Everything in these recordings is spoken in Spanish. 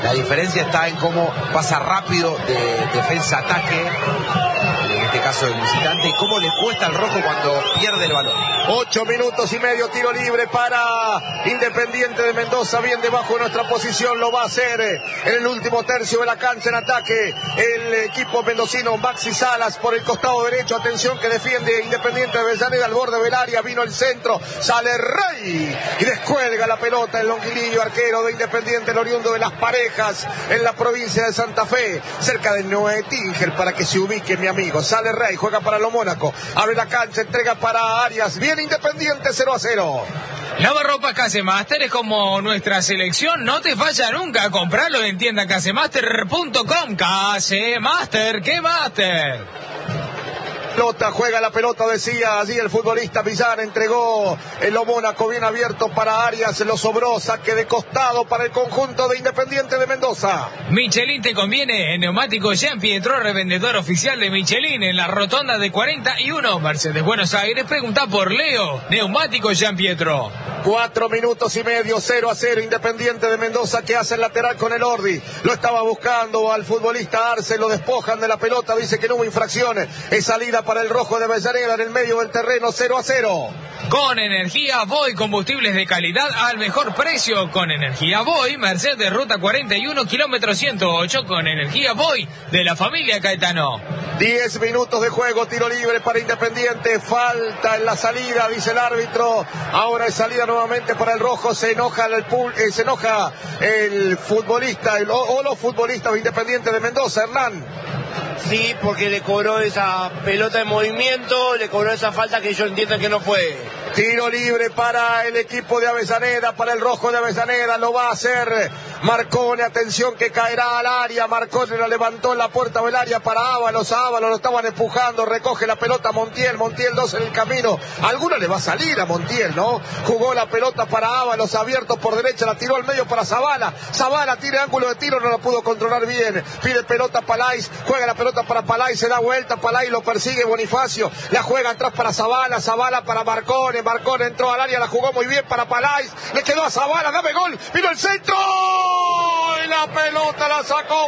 La diferencia está en cómo pasa rápido de defensa-ataque, en este caso del visitante, y cómo le cuesta al rojo cuando pierde el balón. 8 minutos y medio, tiro libre para Independiente de Mendoza, bien debajo de nuestra posición, lo va a hacer en el último tercio de la cancha en ataque el equipo mendocino. Maxi Salas por el costado derecho, atención que defiende Independiente de Avellaneda al borde del área, vino el centro, sale Rey y descuelga la pelota el Longuilillo, arquero de Independiente, el oriundo de Las Parejas en la provincia de Santa Fe, cerca de Noé Tinger, para que se ubique mi amigo. Sale Rey, juega para lo Mónaco, abre la cancha, entrega para Arias, viene Independiente 0-0. Lavarropas Casemaster es como nuestra selección, no te falla nunca. Compralo en tienda casemaster.com. Casemaster, ¿qué master? Juega la pelota, decía allí el futbolista Villar, entregó el Mónaco bien abierto para Arias, lo sobró, saque de costado para el conjunto de Independiente de Mendoza. Michelin te conviene, neumático Jean Pietro, revendedor oficial de Michelin en la rotonda de 41, Mercedes Buenos Aires. Pregunta por Leo, neumático Jean Pietro. 4 minutos y medio, 0-0, Independiente de Mendoza que hace el lateral con el Ordi, lo estaba buscando al futbolista Arce, lo despojan de la pelota, dice que no hubo infracciones, es salida para el rojo de Avellaneda en el medio del terreno, 0-0. Con Energía Voy, combustibles de calidad al mejor precio. Con Energía Voy, Mercedes Ruta 41, kilómetro 108. Con Energía Voy, de la familia Caetano. 10 minutos de juego, tiro libre para Independiente, falta en la salida, dice el árbitro. Ahora es salida nuevamente para el rojo, se enoja el futbolista, o los futbolistas de Independiente de Mendoza, Hernán. Sí, porque le cobró esa pelota en movimiento, le cobró esa falta que ellos entienden que no fue. Tiro libre para el equipo de Avellaneda, para el rojo de Avellaneda, lo va a hacer Marcone, atención que caerá al área, Marcone la levantó en la puerta del área para Ábalos lo estaban empujando, recoge la pelota Montiel 2 en el camino, alguna le va a salir a Montiel, ¿no? Jugó la pelota para Ábalos, abierto por derecha, la tiró al medio para Zavala tiene ángulo de tiro, no la pudo controlar bien, pide pelota Palais, juega la pelota para Palais, se da vuelta, Palais lo persigue Bonifacio, la juega atrás para Zavala para Marcone entró al área, la jugó muy bien para Palais, le quedó a Zavala, dame gol, vino el centro, y la pelota la sacó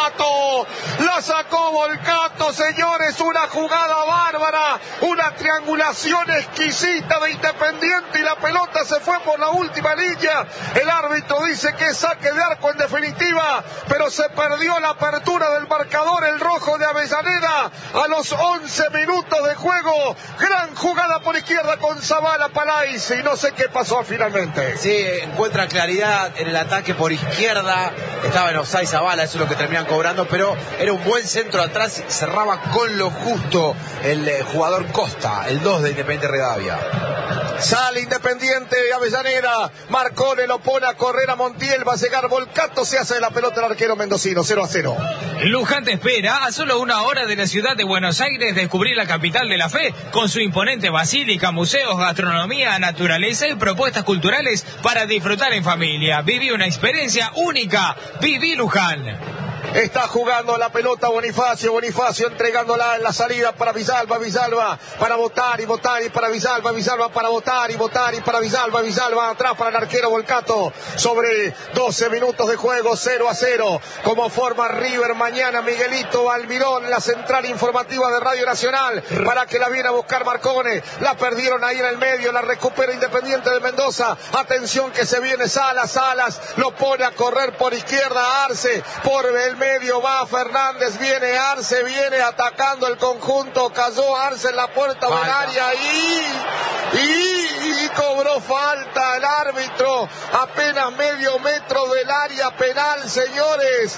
Volcato, señores, una jugada bárbara, una triangulación exquisita de Independiente y la pelota se fue por la última línea, el árbitro dice que es saque de arco en definitiva, pero se perdió la apertura del marcador, el rojo de Avellaneda a los 11 minutos de juego, gran jugada por izquierda con Zavala Palais y no sé qué pasó finalmente. Sí, encuentra claridad en el ataque por izquierda, estaba en offside Zavala, eso es lo que terminan cobrando, pero era un buen centro atrás, cerraba con lo justo el jugador Costa, el 2 de Independiente Rivadavia. Sale Independiente de Avellaneda, Marcone lo pone a correr a Montiel, va a llegar Volcato, se hace de la pelota el arquero mendocino, 0-0. Luján te espera a solo 1 hora de la ciudad de Buenos Aires, descubrir la capital de la fe, con su imponente basílica, museos, gastronomía, naturaleza y propuestas culturales para disfrutar en familia. Viví una experiencia única, viví Luján. Está jugando la pelota Bonifacio entregándola en la salida para Villalba para votar y para Villalba para votar y para Villalba atrás para el arquero Volcato, sobre 12 minutos de juego, 0-0, como forma River mañana. Miguelito Almirón, la central informativa de Radio Nacional, para que la viene a buscar Marcone, la perdieron ahí en el medio, la recupera Independiente de Mendoza, atención que se viene Salas, lo pone a correr por izquierda Arce, por el medio va Fernández, viene Arce, viene atacando el conjunto, cayó Arce en la puerta del área y cobró falta el árbitro, apenas medio metro del área penal, señores,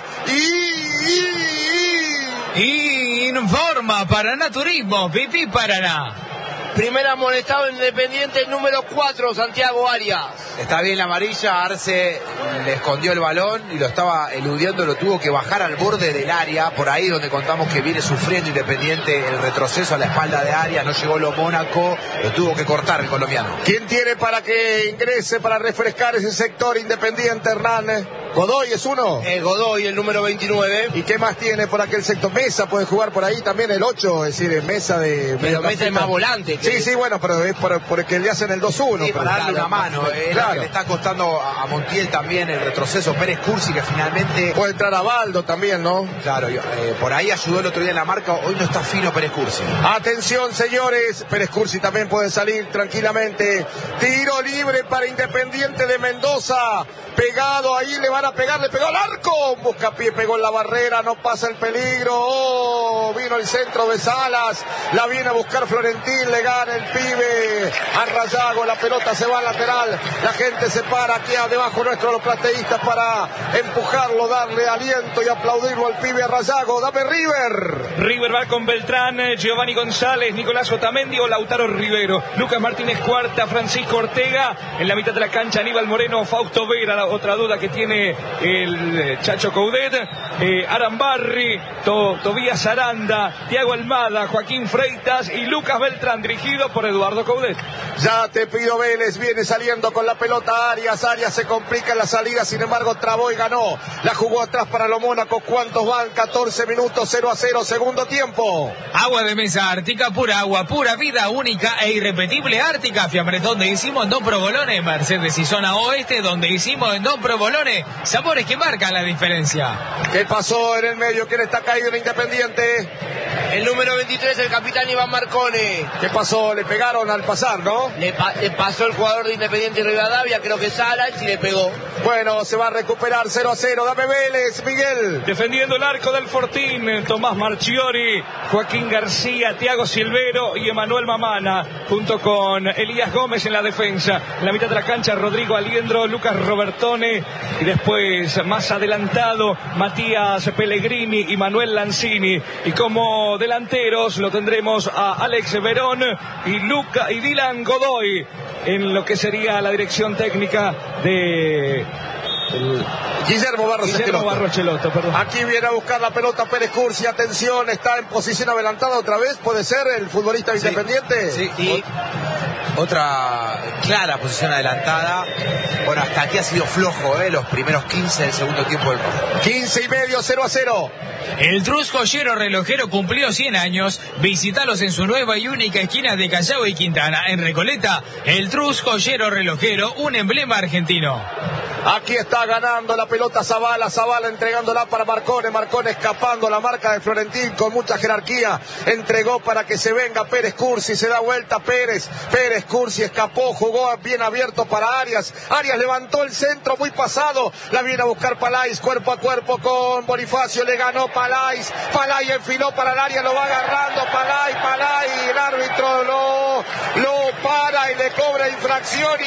Informa Paraná Turismo, Pipí Paraná. Primer amonestado en Independiente, el número 4, Santiago Arias. Está bien la amarilla, Arce le escondió el balón y lo estaba eludiendo, lo tuvo que bajar al borde del área, por ahí donde contamos que viene sufriendo Independiente el retroceso a la espalda de Arias, no llegó lo Mónaco, lo tuvo que cortar el colombiano. ¿Quién tiene para que ingrese, para refrescar ese sector Independiente, Hernán? Godoy es uno. Godoy, el número 29. ¿Y qué más tiene por aquel sector? Mesa puede jugar por ahí también, el 8, es decir, Mesa de... Pero Mesa es más volante. Sí, bueno, pero es por el que le hacen el 2-1. Sí, para darle una mano. Es la que le está costando a Montiel también el retroceso. Pérez Cursi, que finalmente... Puede entrar a Baldo también, ¿no? Claro, por ahí ayudó el otro día en la marca. Hoy no está fino Pérez Cursi. Atención, señores. Pérez Cursi también puede salir tranquilamente. Tiro libre para Independiente de Mendoza. Pegado ahí, le van a pegar, le pegó al arco. Buscapié pegó en la barrera, no pasa el peligro. Oh, vino el centro de Salas. La viene a buscar Florentín, le gana el pibe a Rayago. La pelota se va al lateral. La gente se para aquí debajo nuestro, los plateístas, para empujarlo, darle aliento y aplaudirlo al pibe a Rayago. Dame River. River va con Beltrán, Giovanni González, Nicolás Otamendi o Lautaro Rivero. Lucas Martínez Cuarta, Francisco Ortega. En la mitad de la cancha, Aníbal Moreno, Fausto Vera. La otra duda que tiene el Chacho Coudet. Arambarri, Tobías Aranda, Tiago Almada, Joaquín Freitas y Lucas Beltrán, dirigido por Eduardo Coudet. Ya te pido Vélez, viene saliendo con la pelota Arias se complica en la salida, sin embargo trabó y ganó. La jugó atrás para los Mónacos. ¿Cuántos van? 14 minutos, 0-0, segundo tiempo. Agua de mesa Ártica, pura agua, pura vida, única e irrepetible Ártica. Fiambres, donde hicimos en Don Provolone. Mercedes y zona oeste, donde hicimos en Don Provolone. Sabores que marcan la diferencia. ¿Qué pasó en el medio? ¿Quién está caído en Independiente? El número 23, el capitán Iván Marcone. ¿Qué pasó? Le pegaron al pasar, ¿no? Le pasó el jugador de Independiente Rivadavia, creo que Salas, y le pegó. Bueno, se va a recuperar 0-0. Dame Vélez, Miguel. Defendiendo el arco del Fortín, Tomás Marchiori, Joaquín García, Tiago Silvero y Emanuel Mamana, junto con Elías Gómez en la defensa. En la mitad de la cancha, Rodrigo Aliendro, Lucas Robertone, y después, más adelantado, Matías Pellegrini y Manuel Lanzini. Y como delanteros lo tendremos a Alex Verón y Dylan Godoy en lo que sería la dirección técnica de Guillermo Barros Cheloto, perdón. Aquí viene a buscar la pelota Pérez Cursi. Atención, está en posición adelantada otra vez. ¿Puede ser el futbolista Independiente? Sí. Otra clara posición adelantada. Bueno, hasta aquí ha sido flojo, los primeros 15 del segundo tiempo del partido. 15 y medio, 0-0. El Trus Joyero Relojero cumplió 100 años. Visítalos en su nueva y única esquina de Callao y Quintana. En Recoleta, el Trus Joyero Relojero, un emblema argentino. Aquí está ganando la pelota Zavala entregándola para Marcone escapando la marca de Florentín con mucha jerarquía, entregó para que se venga Pérez Cursi, se da vuelta Pérez Cursi escapó, jugó bien abierto para Arias levantó el centro muy pasado, la viene a buscar Palais, cuerpo a cuerpo con Bonifacio, le ganó Palais enfiló para el área, lo va agarrando Palais, el árbitro lo para y le cobra infracción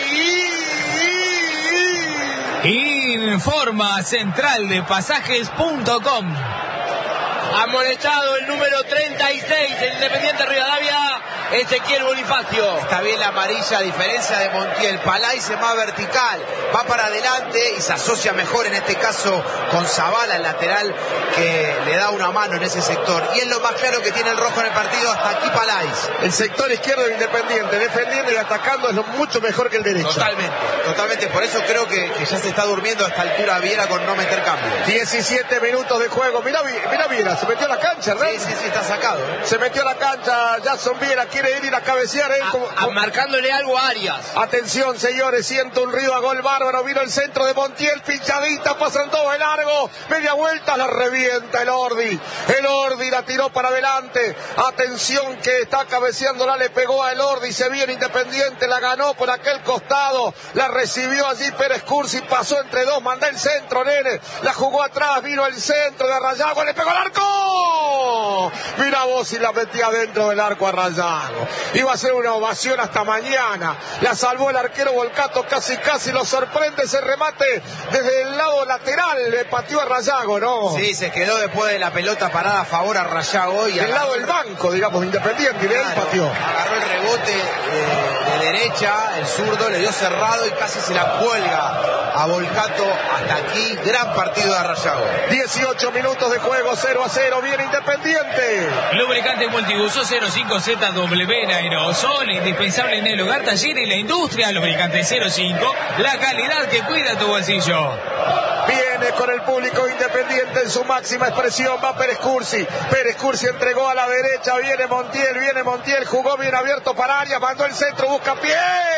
Informa Central de Pasajes.com. Amonestado el número 36, el Independiente Rivadavia, Ezequiel Bonifacio. Está bien la amarilla, a diferencia de Montiel. Palais es más vertical, va para adelante y se asocia mejor en este caso con Zavala, el lateral, que le da una mano en ese sector. Y es lo más claro que tiene el rojo en el partido, hasta aquí Palais. El sector izquierdo de Independiente, defendiendo y atacando, es mucho mejor que el derecho. Totalmente. Por eso creo que ya se está durmiendo a esta altura Viera con no meter cambio. 17 minutos de juego. Mira Viera, se metió a la cancha, ¿verdad? Sí, está sacado. Se metió a la cancha, Jason Viera quiere ir a cabecear. Marcándole algo a Arias. Atención, señores, siento un río a gol bárbaro. Vino el centro de Montiel, pinchadita, pasan todo el largo. Media vuelta, la revienta el Ordi. El Ordi la tiró para adelante. Atención que está cabeceándola, le pegó a el Ordi. Se viene Independiente, la ganó por aquel costado. La recibió allí Pérez Cursi, pasó entre dos, manda el centro, nene. La jugó atrás, vino el centro de Rayago, le pegó al arco. Mira vos si la metía dentro del arco a Rayago. Iba a ser una ovación hasta mañana. La salvó el arquero Volcato, casi lo sorprende ese remate desde el lado lateral. Le pateó a Rayago, ¿no? Sí, se quedó después de la pelota parada a favor a Rayago. Y del lado del banco, digamos, de Independiente, y de ahí pateó. Agarró el rebote de derecha, el zurdo, le dio cerrado y casi se la cuelga a Volcato. Hasta aquí, gran partido de Rayago. 18 minutos de juego, 0-0, viene Independiente. Lubricante multiuso 05ZW en aerosol, indispensable en el hogar, taller y la industria. Lubricante 05, la calidad que cuida tu bolsillo. Viene con el público Independiente en su máxima expresión. Va Pérez Cursi. Pérez Cursi entregó a la derecha. Viene Montiel. Jugó bien abierto para Arias. Mandó el centro. Busca pie.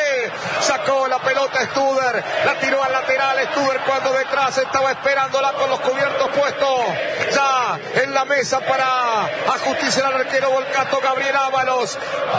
Sacó la pelota Studer. La tiró al lateral. Studer cuando detrás estaba esperándola con los cubiertos puestos. Ya en la mesa para ajusticiar al arquero Volcato Gabriel Ábalos.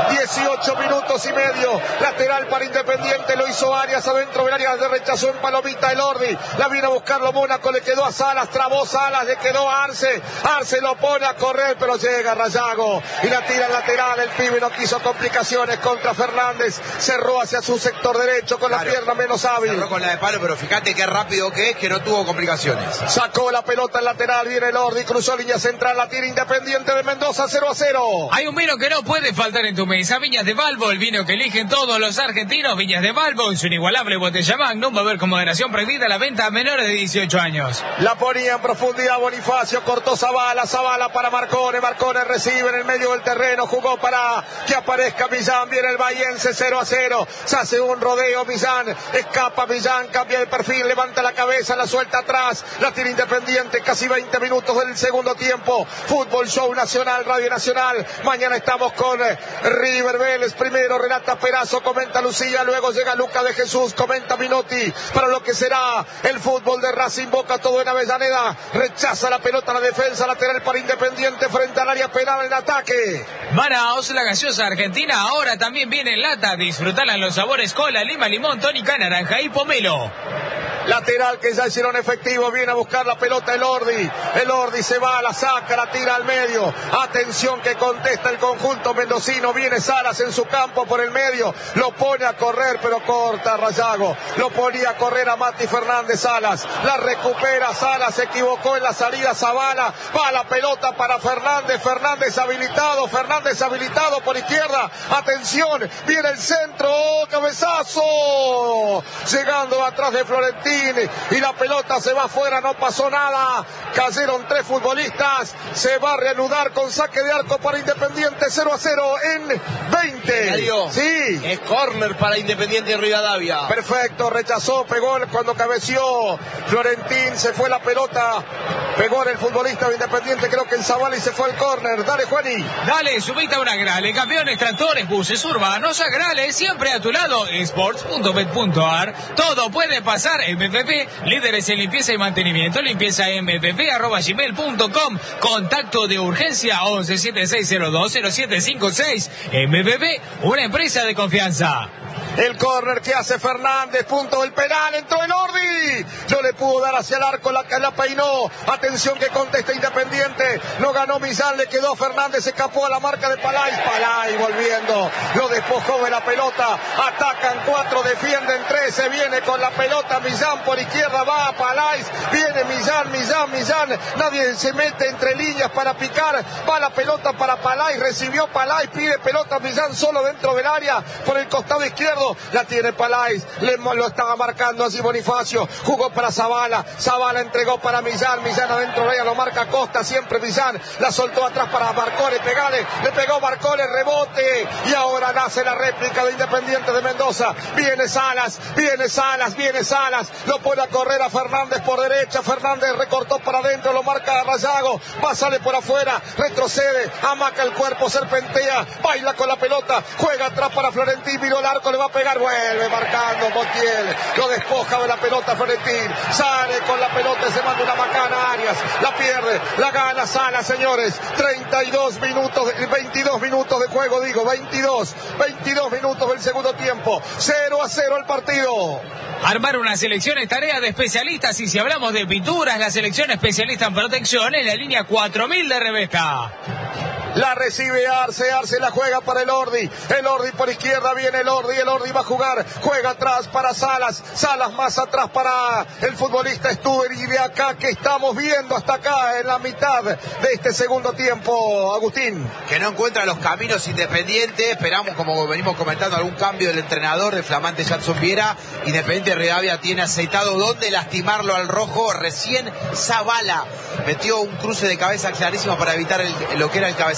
18 minutos y medio. Lateral para Independiente. Lo hizo Arias adentro del área. Rechazó en palomita el Ordi. La vino a buscarlo Mónaco. Le quedó a Salas. Trabó Salas. Le quedó a Arce. Arce lo pone a correr, pero llega Rayago y la tira al lateral. El pibe no quiso complicaciones contra Fernández. Cerró hacia su sector derecho con la pierna menos hábil. Cerró con la de palo, pero fíjate qué rápido que es, que no tuvo complicaciones. Sacó la pelota al lateral. Viene el Ordi. Cruzó línea central. La tira Independiente de Mendoza. 0-0. Hay un vino que no puede faltar en tu mesa. Viñas de Balbo, el vino que eligen todos los argentinos. Viñas de Balbo, en su inigualable botella Magnum. Va a haber con moderación prohibida la venta a menores de 18 años. La ponía en profundidad Bonifacio. Cortó Zavala para Marcone. Marcone recibe en el medio del terreno. Jugó para que aparezca Millán. Viene el bahiense. 0-0. Se hace un rodeo Millán. Escapa Millán. Cambia de perfil. Levanta la cabeza. La suelta atrás. La tira Independiente. Casi 20 minutos del segundo tiempo. Fútbol Show Nacional. Radio Nacional. Mañana estamos con River Vélez. Primero Renata Perazo. Comenta Lucía. Luego llega Luca de Jesús. Comenta Minotti. Para lo que será el fútbol de Racing Boca. Todo en Avellaneda. Rechaza la pelota a la defensa. Lateral para Independiente frente al área penal en ataque. Manaos, la gaseosa argentina, ahora también viene en lata. Disfrutala en los sabores cola, lima, limón, tónica, naranja y pomelo. Lateral que ya hicieron efectivo. Viene a buscar la pelota el Ordi. El Ordi se va, la saca, la tira al medio. Atención que contesta el conjunto mendocino. Viene Salas en su campo por el medio. Lo pone a correr, pero corta Rayago. Lo ponía a correr a Mati Fernández Salas. La recupera Salas. Se equivocó en la salida Zavala. Va la pelota para Fernández. Fernández habilitado por izquierda. Atención. Viene el centro. Cabezazo. Llegando atrás de Florentín. Y la pelota se va afuera, no pasó nada. Cayeron 3 futbolistas. Se va a reanudar con saque de arco para Independiente. 0-0 en 20. Sí. Es córner para Independiente Rivadavia. Perfecto, rechazó, pegó cuando cabeció Florentín. Se fue la pelota. Pegó en el futbolista de Independiente, creo que en Zavala, y se fue el córner. Dale, Juani. Dale, subite a una Grale. Campeones, tractores, buses urbanos, Agrale, siempre a tu lado. Sports.bet.ar. Todo puede pasar. MPP, líderes en limpieza y mantenimiento. Limpieza mpp@gmail.com. Contacto de urgencia 1176020756. MPP, una empresa de confianza. El córner que hace Fernández, punto del penal, entró el Ordi, no le pudo dar hacia el arco, la peinó. Atención que contesta Independiente, no ganó Millán, le quedó Fernández, se escapó a la marca de Palay volviendo, lo despojó de la pelota. Atacan 4, defienden 3, se viene con la pelota Millán por izquierda, va a Palay, viene Millán, nadie se mete entre líneas para picar, va la pelota para Palay, recibió Palay, pide pelota Millán solo dentro del área por el costado izquierdo. La tiene Palais, lo estaba marcando así Bonifacio, jugó para Zavala entregó para Millán adentro de ella, lo marca Costa, siempre Millán, la soltó atrás para Marcone, le pegó Marcone, rebote, y ahora nace la réplica de Independiente de Mendoza. Viene Salas, lo pone a correr a Fernández por derecha, Fernández recortó para adentro, lo marca Rayago, sale por afuera, retrocede, amaca el cuerpo, serpentea, baila con la pelota, juega atrás para Florentín, miró el arco, le va a pegar, vuelve marcando Montiel, lo despoja de la pelota Florentín, sale con la pelota, se manda una macana Arias, la pierde, la gana Salas, señores. 22 minutos de juego, 22 minutos del segundo tiempo, 0-0 el partido. Armar una selección es tarea de especialistas, y si hablamos de pinturas, la selección especialista en protección es la línea 4000 de Rebecca. La recibe Arce la juega para el Ordi por izquierda, viene el Ordi va a jugar, juega atrás para Salas más atrás para el futbolista Stuber, y de acá que estamos viendo hasta acá en la mitad de este segundo tiempo, Agustín. Que no encuentra los caminos Independiente, esperamos, como venimos comentando, algún cambio del entrenador, del flamante Jackson Viera. Independiente Rivadavia tiene aceitado dónde lastimarlo al rojo, recién Zavala metió un cruce de cabeza clarísimo para evitar lo que era el cabezazo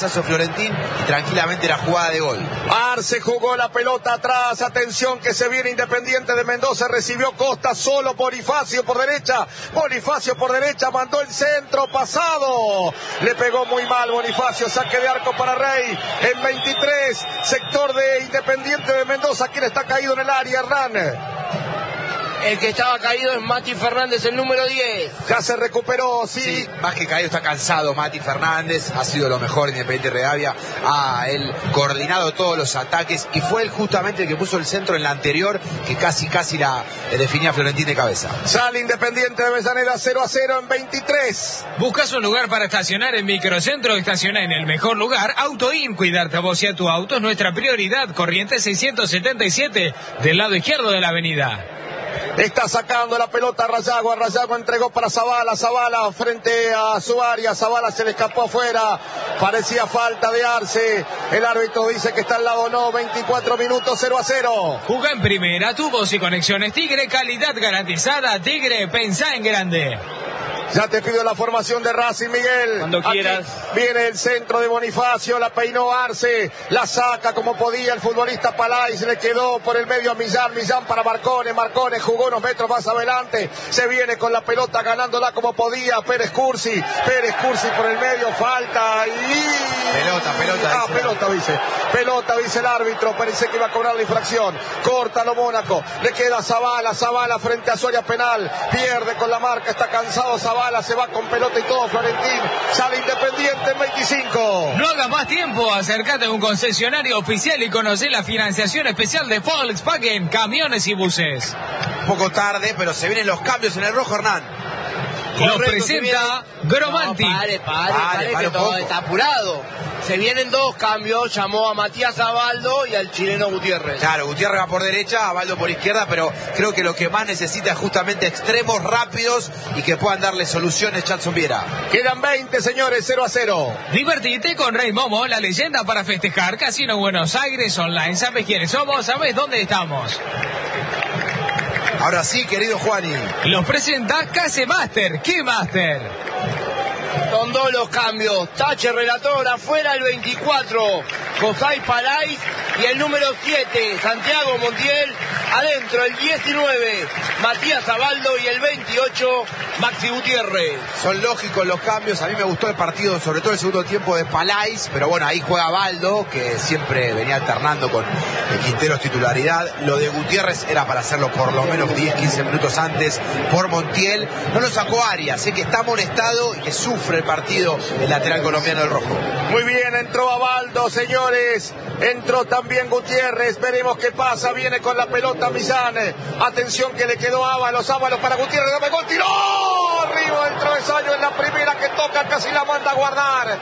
cabezazo Florentín y tranquilamente era jugada de gol. Arce jugó la pelota atrás, atención que se viene Independiente de Mendoza, recibió Costa, solo Bonifacio por derecha, mandó el centro pasado, le pegó muy mal Bonifacio, saque de arco para Rey, en 23, sector de Independiente de Mendoza, quien está caído en el área, Hernán. El que estaba caído es Mati Fernández, el número 10. Ya se recuperó, sí. Más que caído, está cansado Mati Fernández. Ha sido lo mejor Independiente Rivadavia. Ha él coordinado todos los ataques y fue él justamente el que puso el centro en la anterior, que casi la definía Florentín de cabeza. Sale Independiente de Avellaneda 0-0 en 23. ¿Buscas un lugar para estacionar en Microcentro? Estaciona en el mejor lugar. Autoim, cuidarte a vos y a tu auto es nuestra prioridad. Corrientes 677, del lado izquierdo de la avenida. Está sacando la pelota Rayago entregó para Zavala frente a su área, Zavala se le escapó afuera, parecía falta de Arce, el árbitro dice que está al lado no, 24 minutos 0-0. Juga en primera, tu voz y conexiones Tigre, calidad garantizada, Tigre, pensá en grande. Ya te pido la formación de Racing, Miguel. Cuando quieras. Aquí viene el centro de Bonifacio, la peinó Arce, la saca como podía el futbolista Palais, le quedó por el medio a Millán para Marcone jugó unos metros más adelante, se viene con la pelota ganándola como podía, Pérez Cursi por el medio, falta y... Pelota, dice el árbitro, parece que iba a cobrar la infracción, córtalo Mónaco, le queda Zavala frente a su área penal, pierde con la marca, está cansado Zavala, se va con pelota y todo Florentín, sale Independiente en 25. No haga más tiempo, acércate a un concesionario oficial y conoce la financiación especial de Volkswagen, camiones y buses. Un poco tarde, pero se vienen los cambios en el rojo, Hernán. Lo presenta Gromanti. Pare, que todo está apurado. Se vienen dos cambios, llamó a Matías Abaldo y al chileno Gutiérrez. Claro, Gutiérrez va por derecha, Abaldo por izquierda, pero creo que lo que más necesita es justamente extremos rápidos y que puedan darle soluciones Jadson Viera. Quedan 20, señores, 0-0. Divertite con Rey Momo, la leyenda para festejar. Casino Buenos Aires Online. ¿Sabes quiénes somos? ¿Sabes dónde estamos? Ahora sí, querido Juani. Los presenta Case Master. ¿Qué Master? Son dos los cambios. Tache relator afuera el 24, José Palais, y el número 7, Santiago Montiel, adentro el 19, Matías Abaldo, y el 28, Maxi Gutiérrez. Son lógicos los cambios. A mí me gustó el partido, sobre todo el segundo tiempo de Palais, pero bueno, ahí juega Abaldo, que siempre venía alternando con Quinteros titularidad. Lo de Gutiérrez era para hacerlo por lo menos 10-15 minutos antes por Montiel. No lo sacó Arias, sé que está amonestado y que sufre el partido el lateral colombiano del rojo. Muy bien, entró Abaldo, señores. Entró también Gutiérrez. Veremos qué pasa. Viene con la pelota Millán. Atención que le quedó Ábalos para Gutiérrez. Dame gol, tiró. Arriba del travesaño en la primera que toca. Casi la manda a guardar.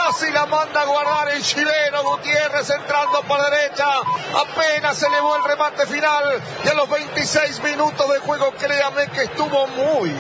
El chileno Gutiérrez entrando por derecha. Apenas elevó el remate final. Y a los 26 minutos de juego, créame que estuvo muy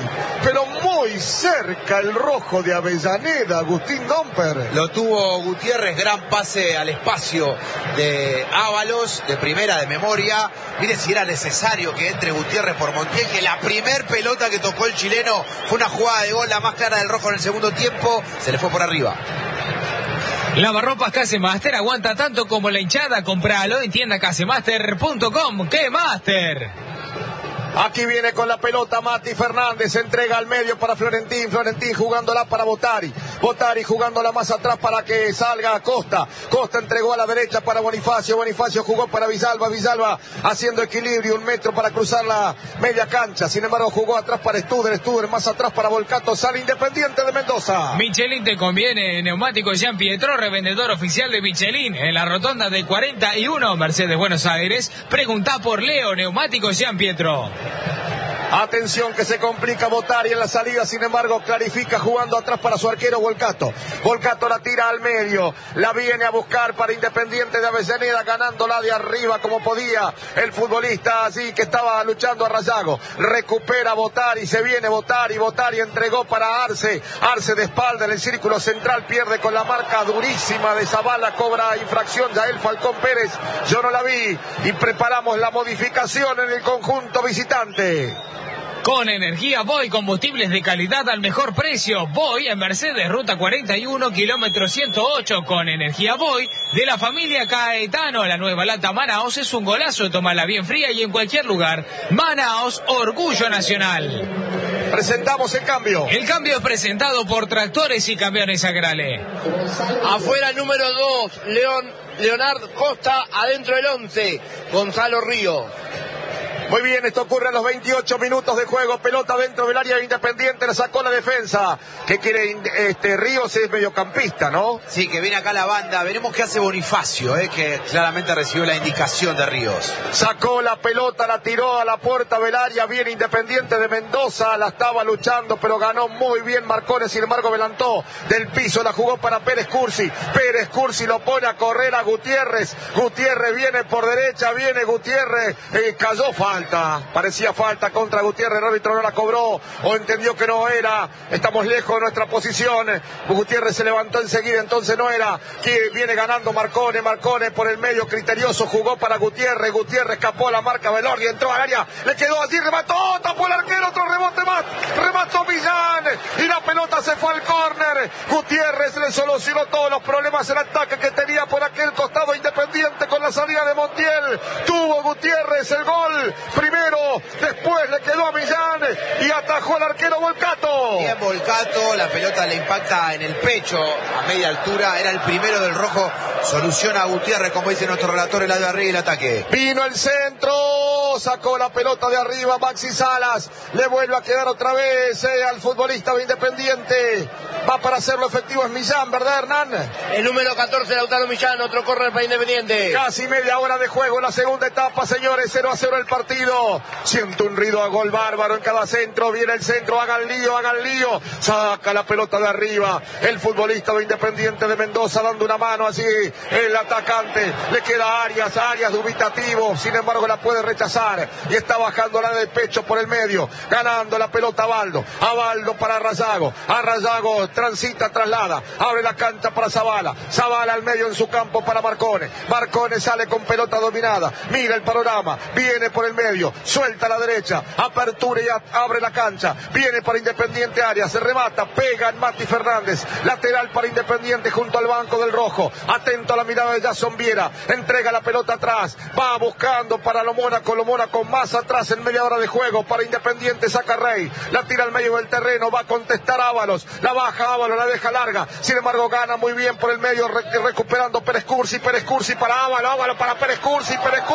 cerca el rojo de Avellaneda, Agustín Domper. Lo tuvo Gutiérrez, gran pase al espacio de Ábalos, de primera, de memoria. Mire si era necesario que entre Gutiérrez por Montiel, que la primer pelota que tocó el chileno fue una jugada de gol, la más clara del rojo en el segundo tiempo, se le fue por arriba. Lavarropas Casemaster aguanta tanto como la hinchada. Compralo en tiendacasemaster.com. ¡Qué Master! Aquí viene con la pelota Mati Fernández, entrega al medio para Florentín jugándola para Botari jugándola más atrás para que salga Costa entregó a la derecha para Bonifacio jugó para Villalba haciendo equilibrio, 1 metro para cruzar la media cancha, sin embargo jugó atrás para Studer más atrás para Volcato, sale Independiente de Mendoza. Michelin te conviene, neumático Jean Pietro, revendedor oficial de Michelin, en la rotonda de 41 Mercedes Buenos Aires. Preguntá por Leo, neumático Jean Pietro. Atención que se complica Botari en la salida, sin embargo clarifica jugando atrás para su arquero Volcato la tira al medio, la viene a buscar para Independiente de Avellaneda, ganándola de arriba como podía el futbolista así que estaba luchando a Rayago, recupera Botari, se viene Botari entregó para Arce de espalda en el círculo central, pierde con la marca durísima de Zavala, cobra infracción Yael Falcón Pérez, yo no la vi, y preparamos la modificación en el conjunto visitante. Con Energía Voy, combustibles de calidad al mejor precio. Voy en Mercedes, ruta 41, kilómetro 108. Con Energía Voy, de la familia Caetano. La nueva lata Manaos es un golazo. Tómala bien fría y en cualquier lugar. Manaos, orgullo nacional. Presentamos el cambio. El cambio es presentado por Tractores y Camiones Agrale. Afuera el número 2, Leonardo Costa. Adentro el 11, Gonzalo Ríos. Muy bien, esto ocurre a los 28 minutos de juego. Pelota dentro del área de Independiente, la sacó la defensa. ¿Qué quiere Ríos? Es mediocampista, ¿no? Sí, que viene acá la banda. Veremos qué hace Bonifacio, que claramente recibió la indicación de Ríos. Sacó la pelota, la tiró a la puerta del área. Bien Independiente de Mendoza, la estaba luchando, pero ganó muy bien Marcones. Sin embargo, adelantó del piso, la jugó para Pérez Cursi. Pérez Cursi lo pone a correr a Gutiérrez. Gutiérrez viene por derecha, viene Gutiérrez. Cayó falta. Parecía falta contra Gutiérrez, el árbitro no la cobró o entendió que no era. Estamos lejos de nuestra posición. Gutiérrez se levantó enseguida, entonces no era. Que viene ganando Marcone por el medio criterioso, jugó para Gutiérrez. Gutiérrez escapó a la marca Velordi, entró al área, le quedó allí, remató, tapó el arquero, otro rebote más, remató Millán y la pelota se fue al córner. Gutiérrez le solucionó todos los problemas, el ataque que tenía por aquel costado Independiente con la salida de Montiel. Tuvo Gutiérrez el gol primero, después le quedó a Millán y atajó al arquero Volcato. Bien Volcato, la pelota le impacta en el pecho a media altura, era el primero del rojo, soluciona a Gutiérrez, como dice nuestro relator, el lado de arriba y el ataque. Vino el centro, sacó la pelota de arriba Maxi Salas, le vuelve a quedar otra vez al futbolista de Independiente. Va para hacerlo efectivo es Millán, ¿verdad, Hernán? El número 14, Lautaro Millán, otro córner para Independiente. Casi media hora de juego en la segunda etapa, señores, 0-0 el partido. Siento un ruido a gol bárbaro en cada centro, viene el centro, hagan lío, saca la pelota de arriba, el futbolista de Independiente de Mendoza dando una mano así, el atacante, le queda Arias dubitativo, sin embargo la puede rechazar y está bajando la de pecho por el medio, ganando la pelota a Baldo para a Rayago transita, traslada, abre la cancha para Zavala al medio en su campo para Marcone sale con pelota dominada, mira el panorama, viene por el medio, suelta a la derecha, apertura y abre la cancha, viene para Independiente Arias, se remata, pega en Mati Fernández, lateral para Independiente junto al banco del rojo, atento a la mirada de Jason Viera, entrega la pelota atrás, va buscando para Lomona con más atrás en media hora de juego, para Independiente saca Rey, la tira al medio del terreno, va a contestar Ábalos, la baja Ábalos, la deja larga, sin embargo gana muy bien por el medio, recuperando Pérez Cursi para Ábalos para Pérez Cursi,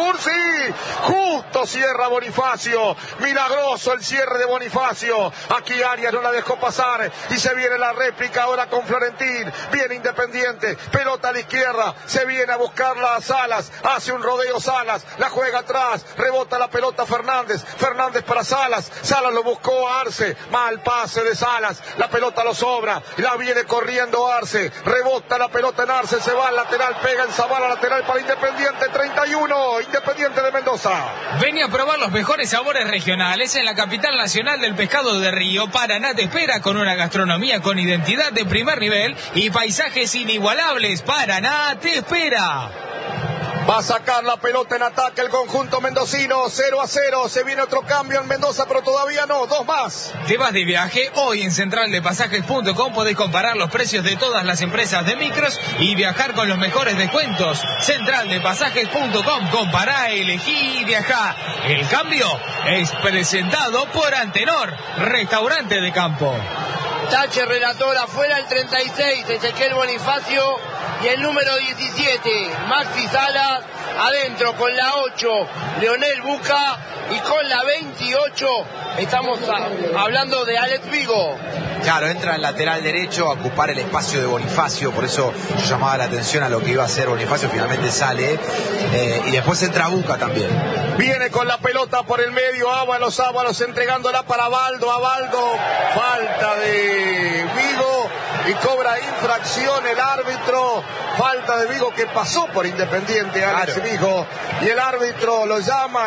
justo cierra Bonifacio, milagroso el cierre de Bonifacio, aquí Arias no la dejó pasar y se viene la réplica ahora con Florentín, viene Independiente, pelota a la izquierda, se viene a buscarla a Salas, hace un rodeo Salas, la juega atrás, rebota la pelota Fernández para Salas lo buscó a Arce, mal pase de Salas, la pelota lo sobra, la viene corriendo Arce, rebota la pelota en Arce, se va al lateral, pega en Zavala, lateral para Independiente, 31, Independiente de Mendoza. Venía a probar los mejores sabores regionales en la capital nacional del pescado de Río. Paraná te espera con una gastronomía con identidad de primer nivel y paisajes inigualables. Paraná te espera. Va a sacar la pelota en ataque el conjunto mendocino, 0-0, se viene otro cambio en Mendoza, pero todavía no, dos más. ¿Te vas de viaje? Hoy en centraldepasajes.com podés comparar los precios de todas las empresas de micros y viajar con los mejores descuentos. Centraldepasajes.com, compará, elegí y viajá. El cambio es presentado por Antenor, restaurante de campo. Tache relator, afuera el 36, Ezequiel Bonifacio, y el número 17, Maxi Salas, adentro con la 8, Leonel Buca, y con la 28, estamos hablando de Alex Vigo. Claro, entra en lateral derecho a ocupar el espacio de Bonifacio, por eso yo llamaba la atención a lo que iba a hacer Bonifacio, finalmente sale, y después entra Buca también. Viene con la pelota por el medio, Ábalos entregándola para Baldo, falta de Vigo y cobra infracción el árbitro, falta de Vigo que pasó por Independiente, Alex Vigo, y el árbitro lo llama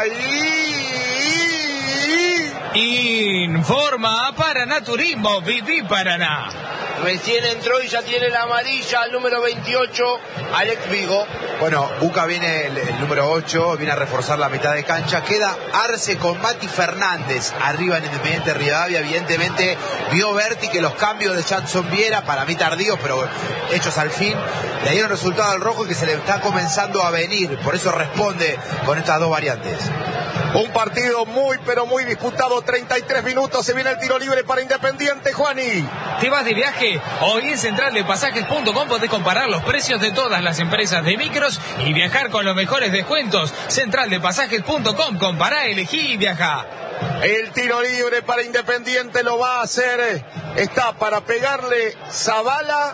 Informa Paraná Turismo, Viví Paraná. Recién entró y ya tiene la amarilla al número 28, Alex Vigo. Bueno, Buca viene el número 8, viene a reforzar la mitad de cancha. Queda Arce con Mati Fernández arriba en Independiente Rivadavia. Evidentemente vio Berti que los cambios de Jackson Viera, para mí tardíos, pero hechos al fin, le dieron resultado al rojo y que se le está comenzando a venir. Por eso responde con estas dos variantes. Un partido muy, pero muy disputado. 33 minutos. Se viene el tiro libre para Independiente, Juani. ¿Te vas de viaje? Hoy en centraldepasajes.com podés comparar los precios de todas las empresas de micros y viajar con los mejores descuentos. Centraldepasajes.com. Compará, elegí y viaja. El tiro libre para Independiente lo va a hacer. Está para pegarle Zavala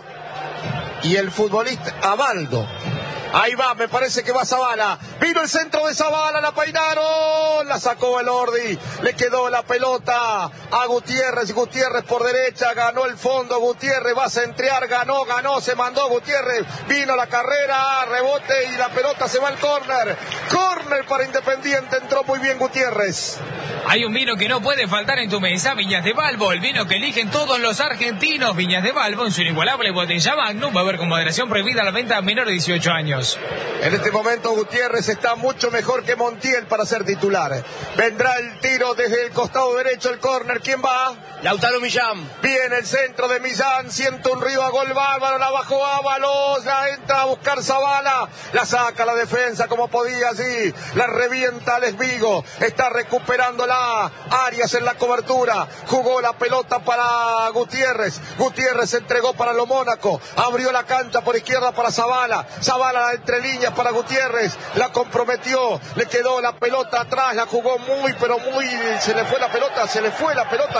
y el futbolista Abaldo. Ahí va, me parece que va Zavala. Vino el centro de Zavala, la peinaron. La sacó Elordi. Le quedó la pelota a Gutiérrez. Gutiérrez por derecha, ganó el fondo. Gutiérrez va a centrear, ganó, se mandó Gutiérrez. Vino la carrera, rebote y la pelota se va al córner. Córner para Independiente, entró muy bien Gutiérrez. Hay un vino que no puede faltar en tu mesa, Viñas de Balbo, el vino que eligen todos los argentinos. Viñas de Balbo, en su inigualable botella Magnum, va a haber con moderación prohibida la venta a menores de 18 años. En este momento Gutiérrez está mucho mejor que Montiel para ser titular. Vendrá el tiro desde el costado derecho, el córner. ¿Quién va? Lautaro Millán. Viene el centro de Millán, siente un río a gol bárbaro, la bajó Ábalos, la entra a buscar Zavala, la saca la defensa como podía allí, la revienta Alex Vigo, está recuperándola Arias en la cobertura, jugó la pelota para Gutiérrez, Gutiérrez entregó para lo Mónaco, abrió la cancha por izquierda para Zavala, Zavala entre líneas para Gutiérrez, la comprometió, le quedó la pelota atrás, la jugó muy pero muy, se le fue la pelota,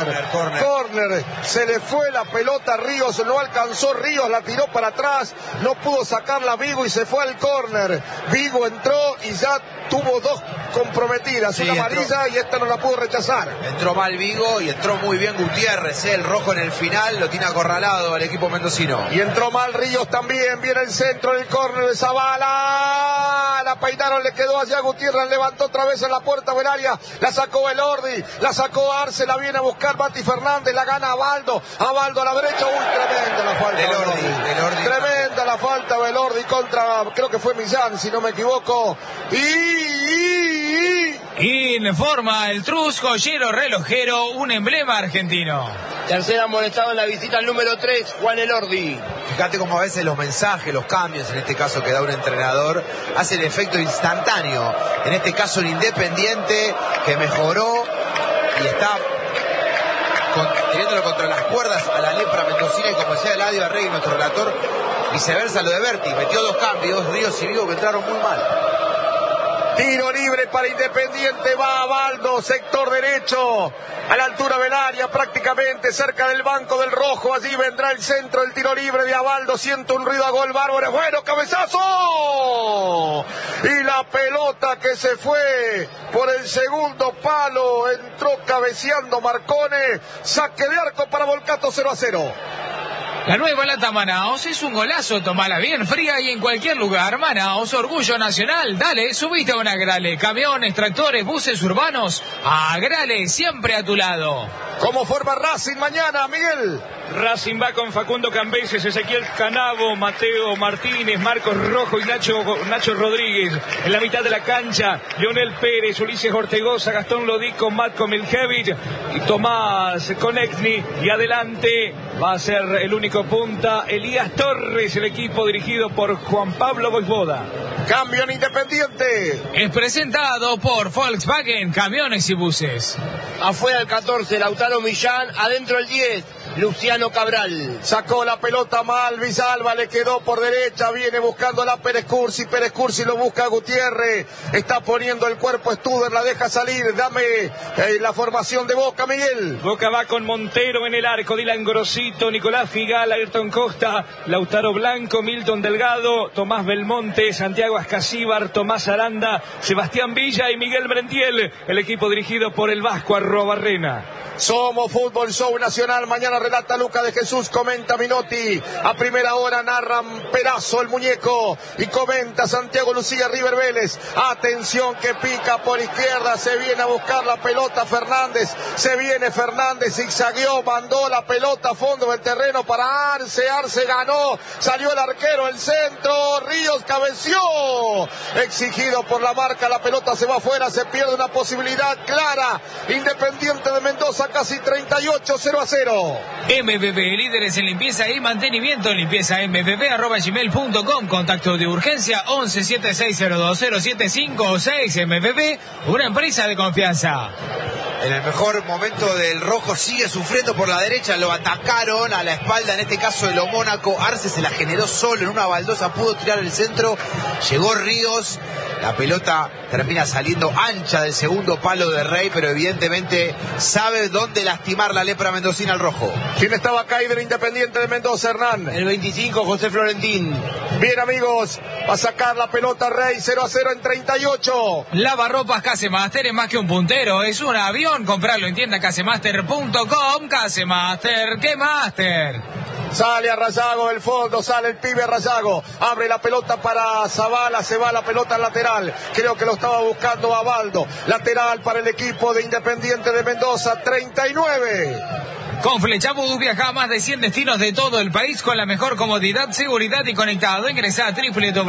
córner, se le fue la pelota a Ríos, no alcanzó Ríos, la tiró para atrás, no pudo sacarla Vigo y se fue al córner. Vigo entró y ya tuvo dos comprometidas, sí, una amarilla y esta no la pudo rechazar. Entró mal Vigo y entró muy bien Gutiérrez, el rojo en el final lo tiene acorralado al equipo mendocino. Y entró mal Ríos también, viene el centro del córner de Zavala, la peinaron, le quedó allá Gutiérrez, levantó otra vez en la puerta del área, la sacó Elordi, la sacó Arce, la viene a buscar Mati Fernández, la gana Abaldo a la derecha, tremenda la falta de Elordi. Tremenda la falta de Elordi contra, creo que fue Millán, si no me equivoco, Informa el Trus, joyero relojero, un emblema argentino. Tercera amonestado en la visita al número 3, Juan Elordi. Fíjate cómo a veces los mensajes, los cambios, en este caso que da un entrenador, hacen efecto instantáneo. En este caso el Independiente que mejoró y está teniéndolo contra las cuerdas a la lepra mendocina, y como decía Eladio Arregui, nuestro relator, viceversa lo de Berti, metió dos cambios, Ríos y Vigo, que entraron muy mal. Tiro libre para Independiente, va Abaldo, sector derecho, a la altura del área, prácticamente cerca del banco del rojo. Allí vendrá el centro, el tiro libre de Abaldo, siente un ruido a gol bárbaro, bueno, cabezazo, y la pelota que se fue por el segundo palo, entró cabeceando Marcone, saque de arco para Volcato, 0-0. La nueva lata Manaos es un golazo, tomala bien fría y en cualquier lugar. Manaos, orgullo nacional. Dale, subite a un Agrale. Camiones, tractores, buses urbanos. Agrale, siempre a tu lado. ¿Cómo forma Racing mañana, Miguel? Racing va con Facundo Cambeses, Ezequiel Canavo, Mateo Martínez, Marcos Rojo y Nacho Rodríguez. En la mitad de la cancha, Leonel Pérez, Ulises Ortegoza, Gastón Lodico, Matko Miljevic y Tomás Konechny. Y adelante va a ser el único punta, Elías Torres, el equipo dirigido por Juan Pablo Voivoda. Cambio en Independiente. Es presentado por Volkswagen, camiones y buses. Afuera el 14, Lautaro Millán, adentro el 10. Luciano Cabral. Sacó la pelota mal, Villalba le quedó por derecha, viene buscando la Pérez Cursi lo busca Gutiérrez, está poniendo el cuerpo Studer, la deja salir, dame la formación de Boca, Miguel. Boca va con Montero en el arco, Dylan Grosito, Nicolás Figal, Ayrton Costa, Lautaro Blanco, Milton Delgado, Tomás Belmonte, Santiago Ascasíbar, Tomás Aranda, Sebastián Villa y Miguel Brentiel, el equipo dirigido por el Vasco Arrobarrena. Somos Fútbol Show Nacional. Mañana relata Luca de Jesús, comenta Minotti. A primera hora narran Perazo, el muñeco, y comenta Santiago Lucía, River Vélez. Atención que pica por izquierda, se viene a buscar la pelota Fernández. Se viene Fernández, zigzagueó, mandó la pelota a fondo del terreno para Arce. Arce ganó, salió el arquero, el centro, Ríos cabeció. Exigido por la marca, la pelota se va afuera, se pierde una posibilidad clara. Independiente de Mendoza, casi 38, 0-0. MBB, líderes en limpieza y mantenimiento. Limpieza mbb@gmail.com. Contacto de urgencia 1176020756. MBB, una empresa de confianza. En el mejor momento del rojo sigue sufriendo por la derecha, lo atacaron a la espalda, en este caso de lo Mónaco. Arce se la generó solo en una baldosa, pudo tirar el centro, llegó Ríos, la pelota termina saliendo ancha del segundo palo de Rey, pero evidentemente sabe dónde lastimar la lepra mendocina al rojo. ¿Quién estaba acá ahí del Independiente de Mendoza, Hernán? El 25, José Florentín. Bien, amigos, va a sacar la pelota Rey, 0-0 en 38. Lavarropas Casemaster es más que un puntero, es un avión. Comprarlo en tienda casemaster.com. Casemaster, ¿qué master? Sale a Rayago del fondo, sale el pibe Rayago, abre la pelota para Zavala, se va la pelota al lateral, creo que lo estaba buscando a Baldo, lateral para el equipo de Independiente de Mendoza, 39. Con Flechabús viaja a más de 100 destinos de todo el país con la mejor comodidad, seguridad y conectado. Ingresa a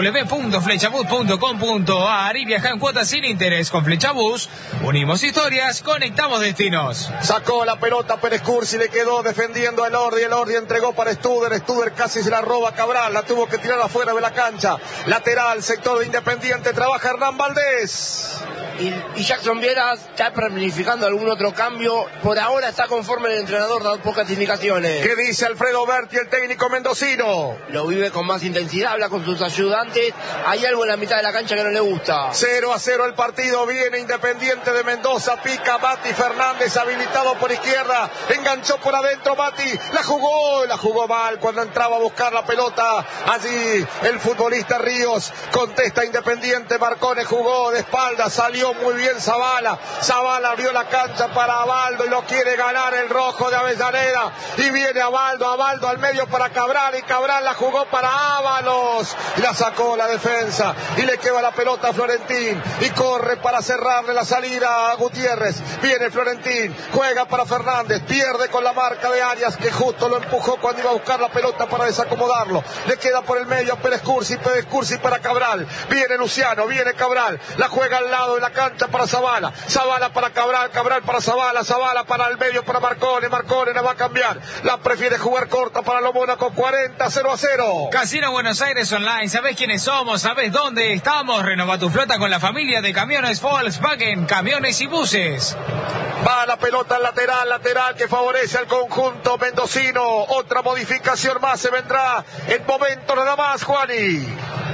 www.flechabús.com.ar y viaja en cuotas sin interés. Con Flechabús unimos historias, conectamos destinos. Sacó la pelota Pérez Cursi, le quedó defendiendo a Elordi. Elordi entregó para Studer. Studer casi se la roba a Cabral, la tuvo que tirar afuera de la cancha. Lateral, sector de Independiente, trabaja Hernán Valdés. Y Jackson Viera está planificando algún otro cambio. Por ahora está conforme el entrenador, da pocas indicaciones. ¿Qué dice Alfredo Berti, el técnico mendocino? Lo vive con más intensidad, habla con sus ayudantes. Hay algo en la mitad de la cancha que no le gusta. 0-0 el partido, viene Independiente de Mendoza, pica Mati Fernández, habilitado por izquierda, enganchó por adentro Mati, la jugó mal cuando entraba a buscar la pelota. Allí el futbolista Ríos, contesta Independiente, Marcone jugó de espalda, salió muy bien Zavala abrió la cancha para Abaldo y lo quiere ganar el rojo de Avellaneda, y viene Abaldo al medio para Cabral, y Cabral la jugó para Ábalos y la sacó la defensa, y le queda la pelota a Florentín y corre para cerrarle la salida a Gutiérrez. Viene Florentín, juega para Fernández, pierde con la marca de Arias, que justo lo empujó cuando iba a buscar la pelota para desacomodarlo. Le queda por el medio a Pérez Cursi para Cabral, viene Luciano, viene Cabral, la juega al lado de la cancha para Zavala para Cabral para Zavala para el medio para Marcone la va a cambiar, la prefiere jugar corta para lo Mónaco. 40-0-0. Casino Buenos Aires Online, ¿sabés quiénes somos? ¿Sabés dónde estamos? Renova tu flota con la familia de camiones Volkswagen, camiones y buses. Va la pelota al lateral que favorece al conjunto mendocino. Otra modificación más se vendrá en momento nada más, Juani.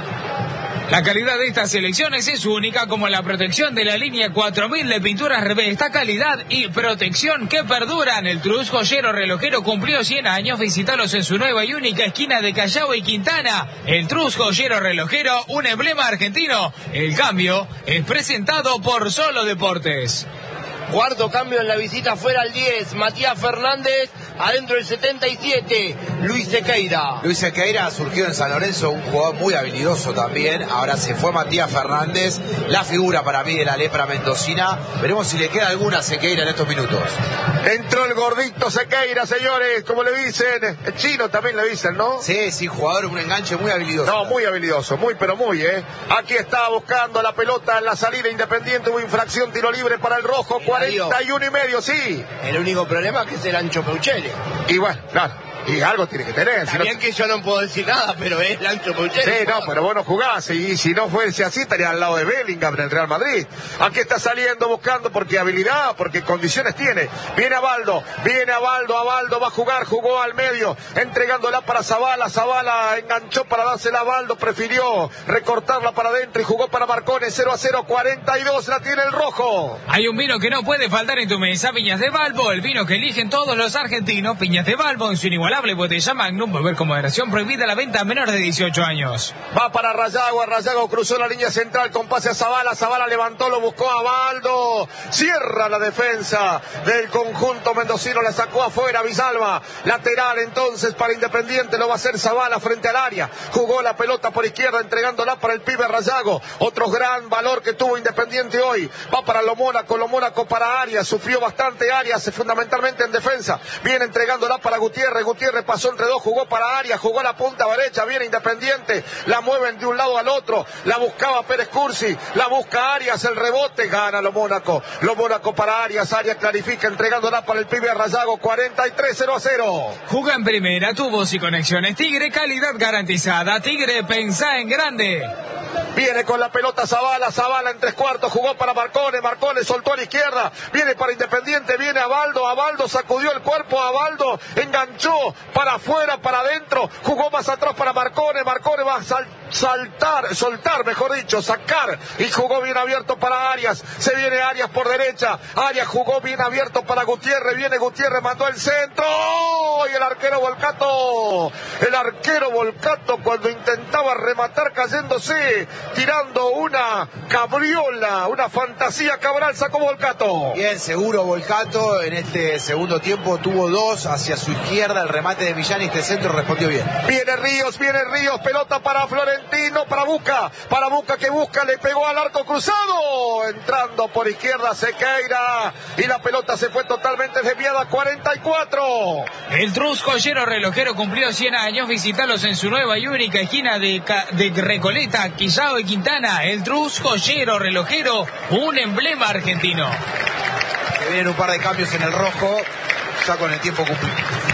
La calidad de estas selecciones es única, como la protección de la línea 4000 de pinturas Revesta, calidad y protección que perduran. El Trus Joyero Relojero cumplió 100 años. Visítalos en su nueva y única esquina de Callao y Quintana. El Trus Joyero Relojero, un emblema argentino. El cambio es presentado por Solo Deportes. Cuarto cambio en la visita fuera al 10, Matías Fernández, adentro el 77, Luis Sequeira. Luis Sequeira surgió en San Lorenzo, un jugador muy habilidoso también. Ahora se fue Matías Fernández, la figura para mí de la lepra mendocina. Veremos si le queda alguna a Sequeira en estos minutos. Entró el gordito Sequeira, señores, como le dicen. El chino también le dicen, ¿no? Sí, jugador, un enganche muy habilidoso. No, muy habilidoso, muy. Aquí está buscando la pelota en la salida Independiente, hubo infracción, tiro libre para el rojo, 41,5, sí. El único problema es que es el Ancho Peuchele. Y bueno, claro. Y algo tiene que tener. Si bien que yo no puedo decir nada, pero es Lancho Peuchele. Sí, no, pero vos no jugás. Y si no fuese así, estaría al lado de Bellingham en el Real Madrid. Aquí está saliendo, buscando, porque habilidad, porque condiciones tiene. Viene Abaldo va a jugar, jugó al medio, entregándola para Zavala enganchó para dársela a Abaldo, prefirió recortarla para adentro y jugó para Marcone. 0-0, 42, la tiene el rojo. Hay un vino que no puede faltar en tu mesa, Viñas de Balbo, el vino que eligen todos los argentinos. Viñas de Balbo en su inigualable Inigualable botella Magnum, beber con moderación, prohibida la venta a menores de 18 años. Va para Rayago, Rayago cruzó la línea central con pase a Zavala, Zavala levantó, lo buscó a Baldo, cierra la defensa del conjunto mendocino, la sacó afuera Villalba, lateral entonces para Independiente, lo va a hacer Zavala frente al área, jugó la pelota por izquierda entregándola para el pibe Rayago, otro gran valor que tuvo Independiente hoy, va para Lo Mónaco para Arias, sufrió bastante Arias, fundamentalmente en defensa, viene entregándola para Gutiérrez, Gutiérrez pasó entre dos, jugó para Arias, jugó la punta derecha, viene Independiente, la mueven de un lado al otro, la buscaba Pérez Cursi, la busca Arias, el rebote, gana Lo Mónaco para Arias, Arias clarifica entregándola para el pibe Rayago, 43-0-0. Juega en primera, tu voz y conexiones Tigre, calidad garantizada. Tigre, pensá en grande. Viene con la pelota Zavala, Zavala en tres cuartos, jugó para Marcone, Marcone soltó a la izquierda, viene para Independiente, viene a Baldo sacudió el cuerpo, a Baldo enganchó para afuera, para adentro, jugó más atrás para Marcone, Marcone va a soltar, mejor dicho, sacar, y jugó bien abierto para Arias, se viene Arias por derecha, Arias jugó bien abierto para Gutiérrez, viene Gutiérrez, mandó el centro, y el arquero Volcato cuando intentaba rematar cayéndose, tirando una cabriola, una fantasía Cabral, sacó Volcato. Bien, seguro Volcato, en este segundo tiempo tuvo dos hacia su izquierda, el remate de Millán y este centro respondió bien. Viene Ríos, pelota para Florentino, para Buca que busca, le pegó al arco cruzado, entrando por izquierda Sequeira, y la pelota se fue totalmente desviada, 44. El Trus Joyero Relojero cumplió 100 años, visítalos en su nueva y única esquina de Recoleta, Quillao y Quintana. El Trus Joyero Relojero, un emblema argentino. Se vienen un par de cambios en el rojo, ya con el tiempo cumplido.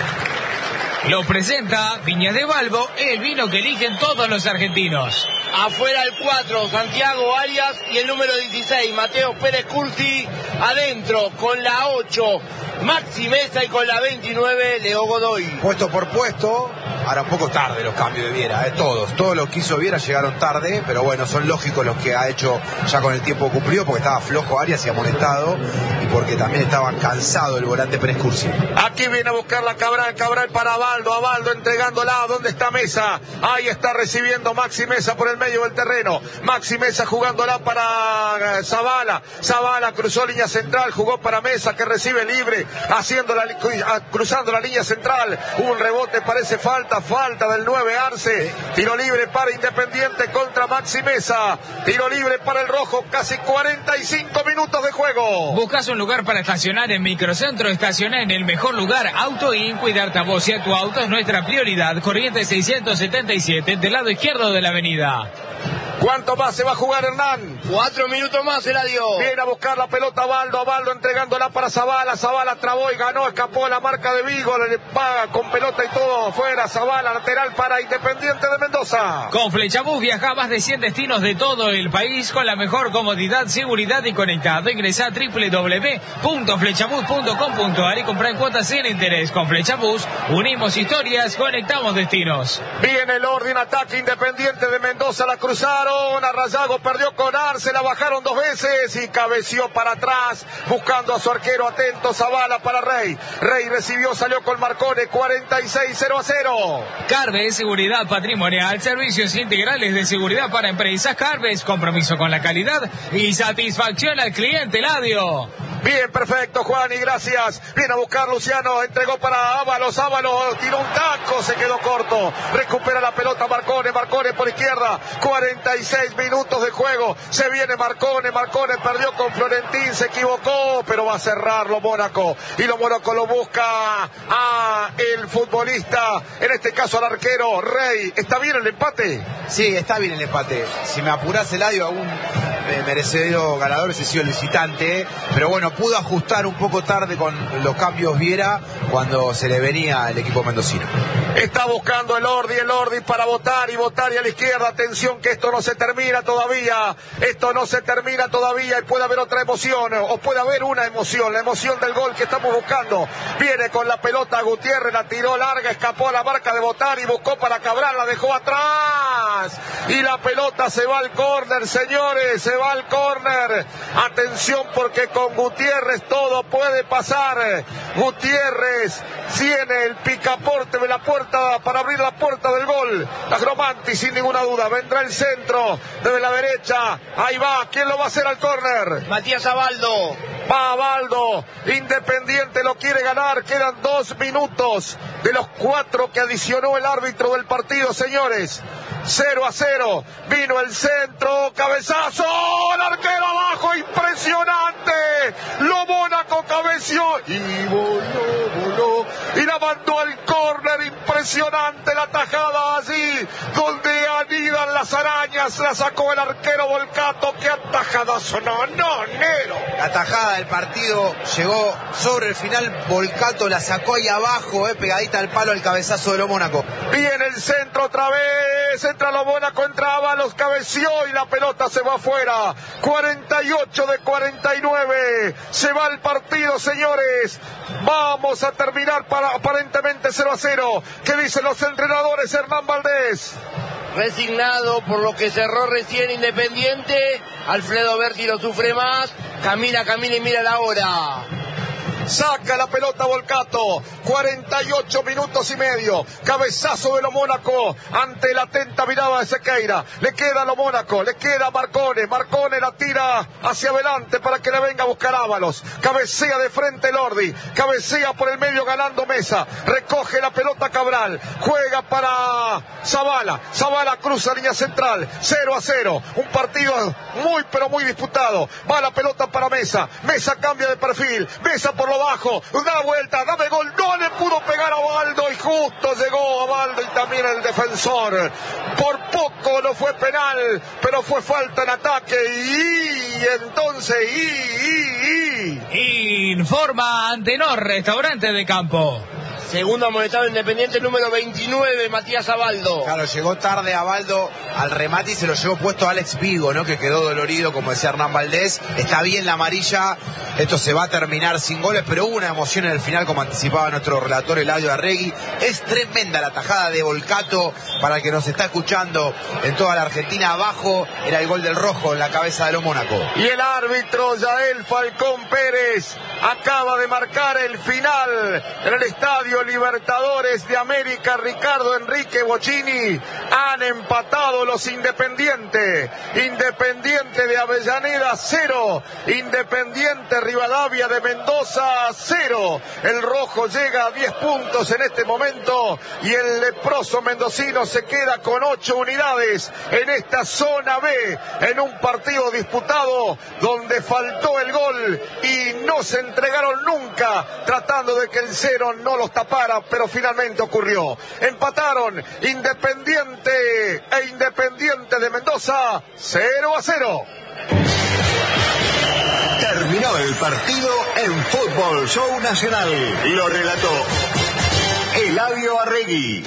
Lo presenta Viñas de Balbo, el vino que eligen todos los argentinos. Afuera el 4, Santiago Arias, y el número 16, Mateo Pérez Cursi. Adentro con la 8, Maxi Mesa, y con la 29, Leo Godoy. Puesto por puesto, ahora un poco tarde los cambios de Viera, todos los que hizo Viera llegaron tarde, pero bueno, son lógicos los que ha hecho ya con el tiempo cumplido, porque estaba flojo Arias y amonestado, y porque también estaba cansado el volante Pérez Cursi. Aquí viene a buscar la Cabral para a Baldo entregándola, ¿dónde está Mesa? Ahí está recibiendo Maxi Mesa por el medio del terreno, Maxi Mesa jugándola para Zavala, cruzó línea central, jugó para Mesa que recibe libre, cruzando la línea central, un rebote, parece falta del 9 Arce, tiro libre para Independiente contra Maxi Mesa, tiro libre para el rojo, casi 45 minutos de juego. ¿Buscas un lugar para estacionar en Microcentro? Estaciona en el mejor lugar, Auto In, cuidarte a vos y a tu auto es nuestra prioridad. Corrientes 677, del lado izquierdo de la avenida. ¿Cuánto más se va a jugar, Hernán? 4 minutos más, Eladio. Viene a buscar la pelota a Baldo entregándola para Zavala, trabó y ganó, escapó la marca de Vigo, le paga con pelota y todo, fuera Zavala, lateral para Independiente de Mendoza. Con Flechabús viaja a más de 100 destinos de todo el país con la mejor comodidad, seguridad y conectado. Ingresa a www.flechabús.com.ar y compra en cuotas sin interés. Con Flechabús unimos historias, conectamos destinos. Viene el orden, ataque Independiente de Mendoza, la cruzaron, a Rayago perdió con Arce, la bajaron 2 veces y cabeció para atrás, buscando a su arquero, atento Zavala para Rey recibió, salió con Marcone, 46-0-0. Carves, seguridad patrimonial, servicios integrales de seguridad para empresas. Carves, compromiso con la calidad y satisfacción al cliente, Eladio. Bien, perfecto, Juan, y gracias. Viene a buscar Luciano, entregó para Ábalos, tiró un taco, se quedó corto. Recupera la pelota Marcone por izquierda. 46 minutos de juego. Se viene Marcone perdió con Florentín, se equivocó, pero va a cerrar Lo Mónaco. Y Lo Mónaco lo busca a el futbolista, en este caso al arquero Rey. ¿Está bien el empate? Sí, está bien el empate. Si me apurás, Eladio, algún merecido ganador ese sido el visitante, pero bueno, pudo ajustar un poco tarde con los cambios Viera cuando se le venía el equipo mendocino. Está buscando el Ordi para votar y a la izquierda. Atención que esto no se termina todavía, y puede haber otra emoción, o puede haber una emoción, la emoción del gol que estamos buscando. Viene con la pelota Gutiérrez, la tiró larga, escapó a la marca de votar y buscó para Cabral, la dejó atrás y la pelota se va al córner, señores, se se va al córner. Atención porque con Gutiérrez todo puede pasar. Gutiérrez tiene el picaporte de la puerta para abrir la puerta del gol. La Gromanti sin ninguna duda. Vendrá el centro desde la derecha. Ahí va. ¿Quién lo va a hacer al córner? Matías Abaldo. Va Abaldo. Independiente lo quiere ganar. Quedan 2 minutos de los 4 que adicionó el árbitro del partido, señores. 0-0. Vino el centro. Cabezazo. El arquero abajo. Impresionante. Lo Mónaco cabeció. Y voló. Y la mandó al córner. Impresionante la tajada allí donde anidan las arañas. La sacó el arquero Volcato. ¡Qué atajadazo! No, Nero. La tajada del partido llegó sobre el final. Volcato la sacó ahí abajo, pegadita al palo, al cabezazo de lo Mónaco. Viene el centro otra vez. Entra lo Mónaco, entraba, los cabeció y la pelota se va afuera. 48 de 49. Se va el partido, señores. Vamos a terminar aparentemente 0-0. ¿Qué dicen los entrenadores? Hernán Valdés. Resignado por lo que cerró recién Independiente. Alfredo Berti lo sufre más. Camina y mira la hora. Saca la pelota Volcato. 48 minutos y medio. Cabezazo de lo Mónaco ante la atenta mirada de Sequeira. Le queda a lo Mónaco. Le queda a Marcone. Marcone la tira hacia adelante para que le venga a buscar Ábalos. Cabecea de frente Lordi. Cabecea por el medio ganando Mesa. Recoge la pelota Cabral. Juega para Zavala. Zavala cruza línea central. 0-0. Un partido muy disputado. Va la pelota para Mesa. Mesa cambia de perfil. Mesa por lo bajo, da vuelta, dame gol, no le pudo pegar a Abaldo y justo llegó Abaldo y también el defensor. Por poco no fue penal, pero fue falta en ataque y entonces Informa Antenor, restaurante de campo. Segundo amonestado Independiente, número 29, Matías Abaldo. Claro, llegó tarde Abaldo al remate y se lo llevó puesto Alex Vigo, ¿no? Que quedó dolorido, como decía Hernán Valdés. Está bien la amarilla, esto se va a terminar sin goles, pero hubo una emoción en el final, como anticipaba nuestro relator Eladio Arregui. Es tremenda la tajada de Volcato, para el que nos está escuchando en toda la Argentina. Abajo era el gol del Rojo en la cabeza de lo Mónaco. Y el árbitro Yael Falcón Pérez acaba de marcar el final en el Estadio Libertadores de América. Ricardo Enrique Bocchini. Han empatado los Independiente de Avellaneda 0, Independiente Rivadavia de Mendoza 0. El Rojo llega a 10 puntos en este momento y el leproso mendocino se queda con 8 unidades en esta zona B, en un partido disputado donde faltó el gol y no se entregaron nunca, tratando de que el 0 no los tapara, pero finalmente ocurrió. Empataron Independiente de Mendoza 0-0. Terminó el partido en Fútbol Show Nacional. Lo relató Eladio Arregui.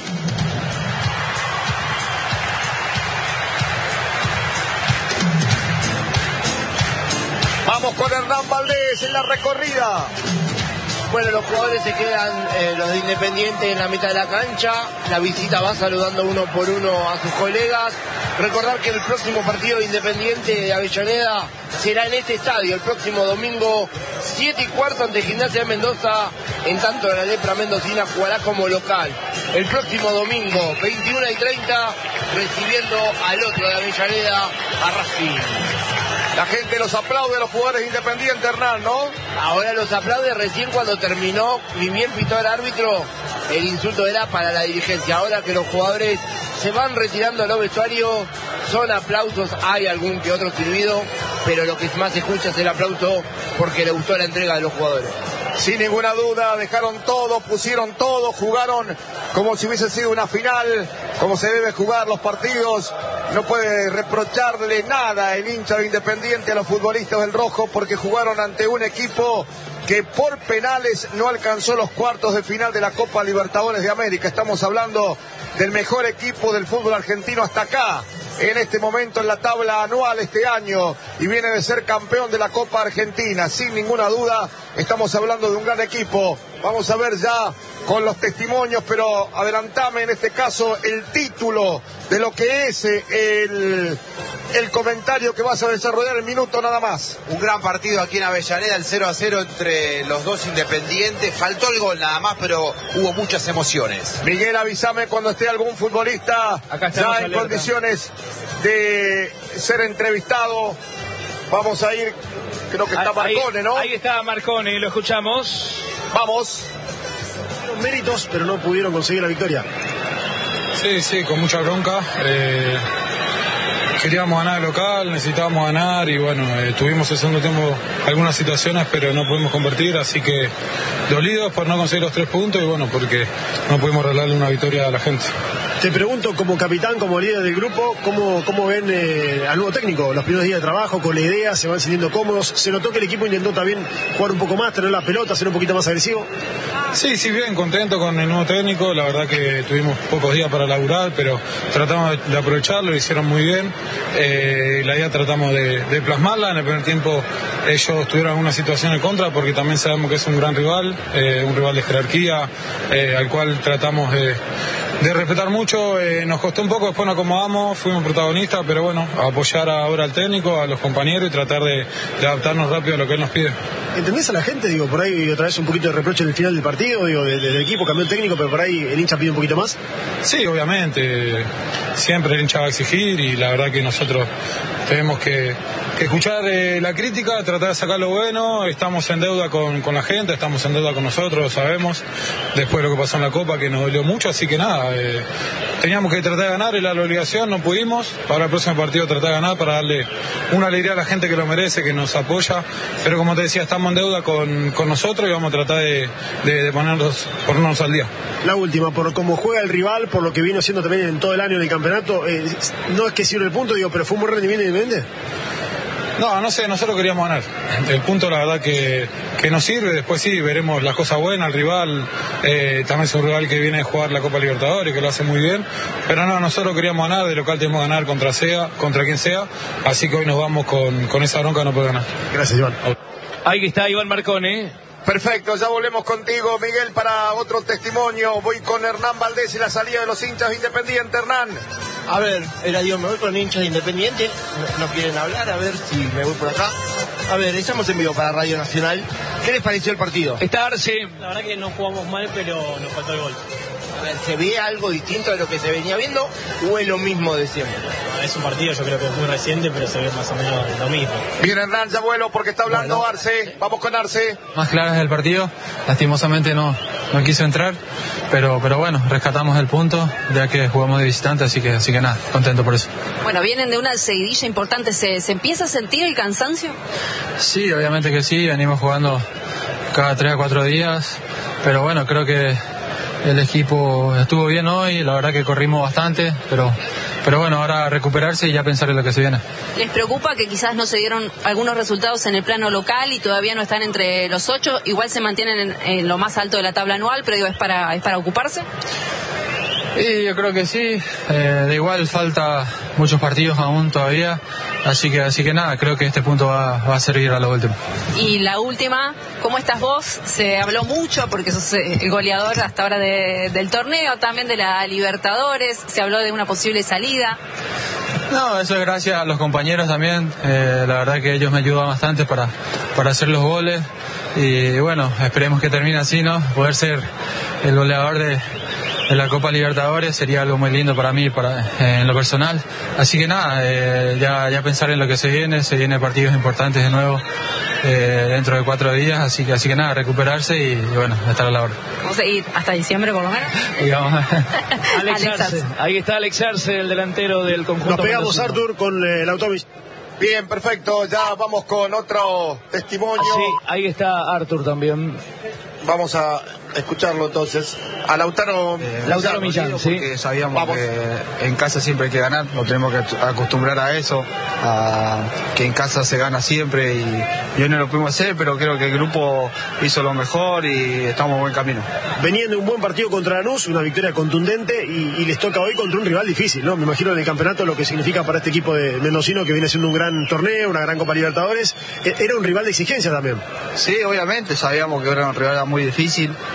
Vamos con Hernán Valdés en la recorrida. Bueno, los jugadores se quedan, los de Independiente, en la mitad de la cancha. La visita va saludando uno por uno a sus colegas. Recordar que el próximo partido de Independiente de Avellaneda será en este estadio, el próximo domingo 7:15 ante Gimnasia de Mendoza. En tanto, la lepra mendocina jugará como local. El próximo domingo, 21:30, recibiendo al otro de Avellaneda, a Racing. La gente los aplaude a los jugadores Independiente, Hernán, ¿no? Ahora los aplaude. Recién cuando terminó, ni bien pitó el árbitro, el insulto era para la dirigencia. Ahora que los jugadores se van retirando a los vestuarios, son aplausos. Hay algún que otro silbido, pero lo que más se escucha es el aplauso porque le gustó la entrega de los jugadores. Sin ninguna duda, dejaron todo, pusieron todo, jugaron como si hubiese sido una final, como se debe jugar los partidos. No puede reprocharle nada el hincha de Independiente a los futbolistas del Rojo, porque jugaron ante un equipo que por penales no alcanzó los cuartos de final de la Copa Libertadores de América. Estamos hablando del mejor equipo del fútbol argentino hasta acá, en este momento en la tabla anual este año, y viene de ser campeón de la Copa Argentina. Sin ninguna duda, estamos hablando de un gran equipo. Vamos a ver ya con los testimonios, pero adelantame en este caso el título de lo que es el el comentario que vas a desarrollar en minuto nada más. Un gran partido aquí en Avellaneda, el 0-0 entre los dos Independientes. Faltó el gol nada más, pero hubo muchas emociones. Miguel, avísame cuando esté algún futbolista ya en condiciones de ser entrevistado. Vamos a ir, creo que está Marcone, ¿no? Ahí está Marcone, lo escuchamos. Vamos. Méritos, pero no pudieron conseguir la victoria. Sí, con mucha bronca. Queríamos ganar el local, necesitábamos ganar y bueno, tuvimos el segundo tiempo algunas situaciones, pero no pudimos convertir, así que dolidos por no conseguir los 3 puntos y bueno, porque no pudimos regalarle una victoria a la gente. Te pregunto, como capitán, como líder del grupo, ¿cómo ven al nuevo técnico? Los primeros días de trabajo, con la idea, se van sintiendo cómodos. Se notó que el equipo intentó también jugar un poco más, tener la pelota, ser un poquito más agresivo. Sí, bien, contento con el nuevo técnico. La verdad que tuvimos pocos días para laburar, pero tratamos de aprovecharlo, lo hicieron muy bien. La idea tratamos de plasmarla. En el primer tiempo ellos tuvieron alguna situación en contra, porque también sabemos que es un gran rival, un rival de jerarquía, al cual tratamos de respetar mucho. Nos costó un poco, después nos acomodamos, fuimos protagonistas, pero bueno, apoyar ahora al técnico, a los compañeros y tratar de adaptarnos rápido a lo que él nos pide. ¿Entendés a la gente? Digo, por ahí otra vez un poquito de reproche en el final del partido, digo, del equipo, cambió el técnico, pero por ahí el hincha pide un poquito más. Sí, obviamente, siempre el hincha va a exigir y la verdad que nosotros tenemos que escuchar la crítica, tratar de sacar lo bueno. Estamos en deuda con la gente, estamos en deuda con nosotros, lo sabemos, después de lo que pasó en la Copa, que nos dolió mucho, así que nada, teníamos que tratar de ganar, era la obligación, no pudimos. Para el próximo partido tratar de ganar para darle una alegría a la gente que lo merece, que nos apoya, pero como te decía, estamos en deuda con nosotros y vamos a tratar de ponernos al día. La última, por cómo juega el rival, por lo que vino haciendo también en todo el año en el campeonato, no es que sirve el punto, digo, pero fue un buen rendimiento Independiente. No sé, nosotros queríamos ganar. El punto, la verdad, que nos sirve. Después sí, veremos las cosas buenas. El rival también es un rival que viene a jugar la Copa Libertadores, que lo hace muy bien. Pero no, nosotros queríamos ganar. De local tenemos que ganar contra quien sea. Así que hoy nos vamos con esa bronca, no puede ganar. Gracias, Iván. Ahí está Iván Marcone. Perfecto, ya volvemos contigo, Miguel, para otro testimonio. Voy con Hernán Valdés y la salida de los hinchas de Independiente. Hernán. A ver, me voy con hinchas de Independiente, no quieren hablar, a ver si me voy por acá. A ver, estamos en vivo para Radio Nacional. ¿Qué les pareció el partido? Está Arce. La verdad que no jugamos mal, pero nos faltó el gol. A ver, ¿se ve algo distinto de lo que se venía viendo o es lo mismo de siempre? Es un partido, yo creo que es muy reciente, pero se ve más o menos lo mismo. Bien, Hernán, ya vuelo porque está hablando Arce. Vamos con Arce. Más claras del partido, lastimosamente no quiso entrar, pero bueno, rescatamos el punto ya que jugamos de visitante, así que nada, contento por eso. Bueno, vienen de una seguidilla importante, ¿se empieza a sentir el cansancio? Sí, obviamente que sí, venimos jugando cada 3 a 4 días, pero bueno, creo que el equipo estuvo bien hoy, la verdad que corrimos bastante, pero bueno, ahora recuperarse y ya pensar en lo que se viene. ¿Les preocupa que quizás no se dieron algunos resultados en el plano local y todavía no están entre los 8? Igual se mantienen en lo más alto de la tabla anual, pero digo, ¿es para ocuparse? Sí, yo creo que sí. De igual falta muchos partidos aún todavía, así que nada, creo que este punto va a servir a lo último. Y la última, ¿cómo estás vos? Se habló mucho porque sos el goleador hasta ahora del torneo, también de la Libertadores, se habló de una posible salida. No, eso es gracias a los compañeros también, la verdad que ellos me ayudan bastante para hacer los goles y bueno, esperemos que termine así, ¿no? Poder ser el goleador de la Copa Libertadores sería algo muy lindo para mí, en lo personal. Así que nada, ya pensar en lo que se viene partidos importantes de nuevo dentro de 4 días, así que nada, recuperarse y bueno, estar a la hora. ¿Vamos a ir hasta diciembre por lo menos? Digamos. Alex Arce. Ahí está Alex Arce, el delantero del conjunto. Nos pegamos, Artur, con el autobús. Bien, perfecto, ya vamos con otro testimonio. Sí, ahí está Artur también. Vamos a escucharlo entonces. A Lautaro Millán, sí. Porque sabíamos que en casa siempre hay que ganar, nos tenemos que acostumbrar a eso, a que en casa se gana siempre y hoy no lo pudimos hacer, pero creo que el grupo hizo lo mejor y estamos en buen camino. Venían de un buen partido contra Lanús, una victoria contundente y les toca hoy contra un rival difícil, ¿no? Me imagino en el campeonato lo que significa para este equipo de mendocino que viene siendo un gran torneo, una gran Copa Libertadores. Era un rival de exigencia también. Sí, obviamente, sabíamos que era un rival muy difícil.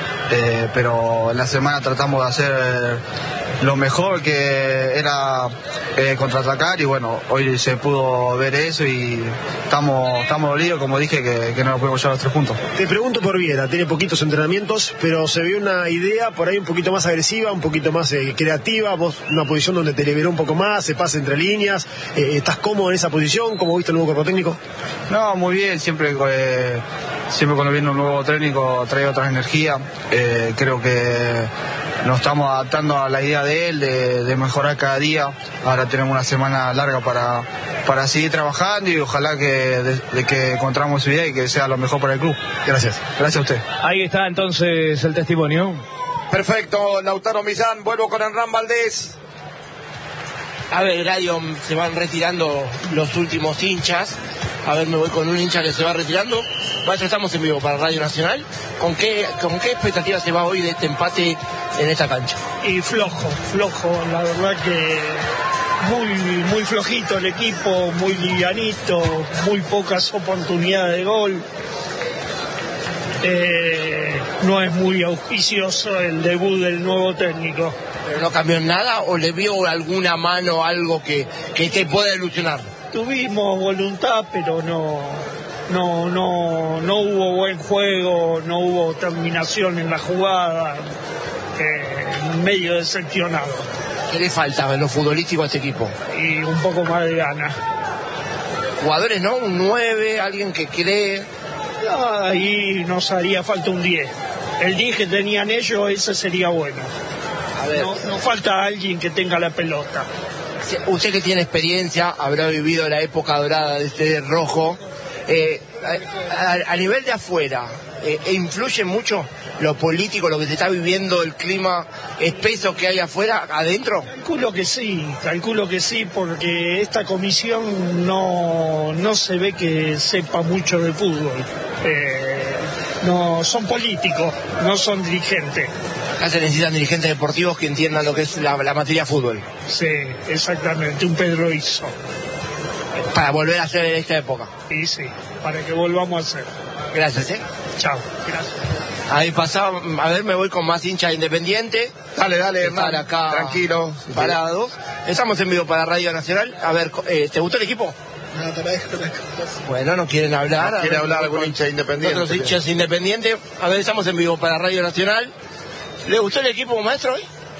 pero en la semana tratamos de hacer lo mejor, que era contraatacar, y bueno, hoy se pudo ver eso y estamos dolidos, como dije, que no nos podemos llevar los 3 puntos. Te pregunto por Viera, tiene poquitos entrenamientos, pero se ve una idea por ahí un poquito más agresiva, un poquito más creativa, vos una posición donde te liberó un poco más, se pasa entre líneas, ¿estás cómodo en esa posición? ¿Cómo viste el nuevo cuerpo técnico? No, muy bien, siempre cuando viene un nuevo técnico trae otra energía. Creo que nos estamos adaptando a la idea de él, de mejorar cada día. Ahora tenemos una semana larga para seguir trabajando, y ojalá que encontramos su idea y que sea lo mejor para el club. Gracias. Gracias a usted. Ahí está entonces el testimonio. Perfecto, Lautaro Millán. Vuelvo con Hernán Valdés. A ver, Radio, se van retirando los últimos hinchas. A ver, me voy con un hincha que se va retirando. Maestro, estamos en vivo para Radio Nacional. ¿Con qué expectativa se va hoy de este empate en esta cancha? Y flojo, la verdad que muy flojito el equipo, muy livianito, muy pocas oportunidades de gol. No es muy auspicioso el debut del nuevo técnico. ¿Pero no cambió en nada o le vio alguna mano, algo que te pueda ilusionar? Tuvimos voluntad, pero no hubo buen juego, no hubo terminación en la jugada, medio decepcionado. ¿Qué le faltaba en lo futbolístico a este equipo? Y un poco más de ganas. Jugadores, ¿no? Un 9, alguien que cree. Ahí nos haría falta un 10. El 10 que tenían ellos, ese sería bueno. A ver. No falta alguien que tenga la pelota. Usted que tiene experiencia, habrá vivido la época dorada de este rojo. A nivel de afuera, ¿influye mucho lo político, lo que se está viviendo, el clima espeso que hay afuera, adentro? Calculo que sí, porque esta comisión no se ve que sepa mucho de fútbol. No son políticos, no son dirigentes. Acá se necesitan dirigentes deportivos que entiendan lo que es la materia fútbol. Sí, exactamente, un Pedro Izzo. Para volver a hacer en esta época. Sí, para que volvamos a hacer. Gracias, Chao, gracias. Ahí pasaba, a ver, me voy con más hinchas Independiente. Dale, Hernán, acá tranquilo. Parados. Estamos en vivo para Radio Nacional. A ver, ¿te gustó el equipo? No, te agradezco. Bueno, no quieren hablar. No quiere hablar algún hincha Independiente. Otros hinchas Independientes. A ver, estamos en vivo para Radio Nacional. ¿Le gustó el equipo, maestro, hoy?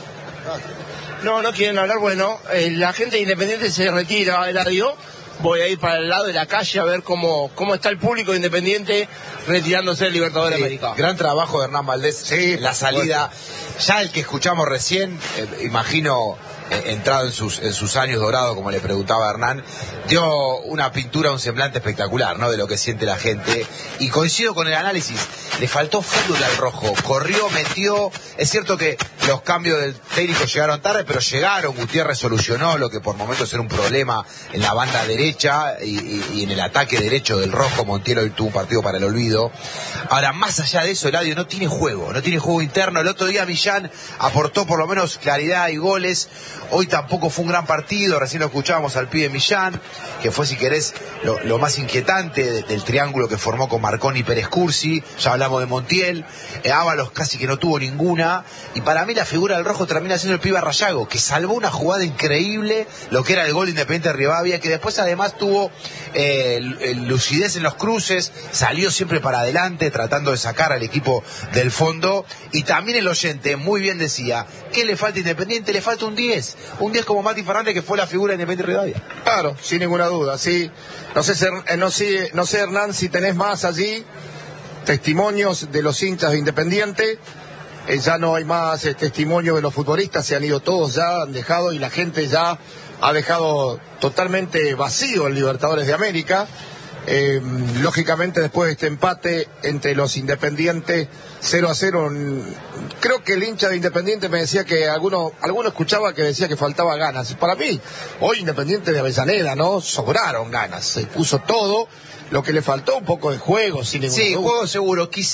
No quieren hablar. Bueno, la gente de Independiente se retira, Eladio. Voy a ir para el lado de la calle a ver cómo está el público de Independiente retirándose del Libertadores de América. Gran trabajo de Hernán Valdés. La salida, ya el que escuchamos recién, imagino, entrado en sus años dorados, como le preguntaba Hernán, dio una pintura, un semblante espectacular, ¿no?, de lo que siente la gente. Y coincido con el análisis, le faltó fútbol al rojo, corrió, metió. Es cierto que los cambios del técnico llegaron tarde, pero llegaron. Gutiérrez solucionó lo que por momentos era un problema en la banda derecha y en el ataque derecho del rojo. Montiel hoy tuvo un partido para el olvido. Ahora, más allá de eso, Eladio no tiene juego interno. El otro día Millán aportó por lo menos claridad y goles. Hoy tampoco fue un gran partido. Recién lo escuchábamos al pibe Millán, que fue, si querés, lo más inquietante del triángulo que formó con Marconi y Pérez Cursi. Ya hablamos de Montiel. Ábalos casi que no tuvo ninguna. Y para mí la figura del rojo termina siendo el pibe Rayago, que salvó una jugada increíble, lo que era el gol de Independiente de Rivadavia, que después además tuvo lucidez en los cruces, salió siempre para adelante tratando de sacar al equipo del fondo. Y también el oyente muy bien decía, ¿qué le falta a Independiente? Le falta un 10 como Mati Fernández, que fue la figura de Independiente de Rivadavia. Claro, sin ninguna duda, sí. No sé, Hernán, si tenés más allí testimonios de los hinchas de Independiente. Ya no hay más testimonios de los futbolistas, se han ido todos, ya han dejado, y la gente ya ha dejado totalmente vacío el Libertadores de América. Lógicamente, después de este empate entre los Independientes 0-0, creo que el hincha de Independiente me decía que alguno escuchaba que decía que faltaba ganas. Para mí, hoy Independiente de Avellaneda, ¿no?, sobraron ganas, se puso todo. Lo que le faltó un poco de juego, sin ningún juego seguro. Quizás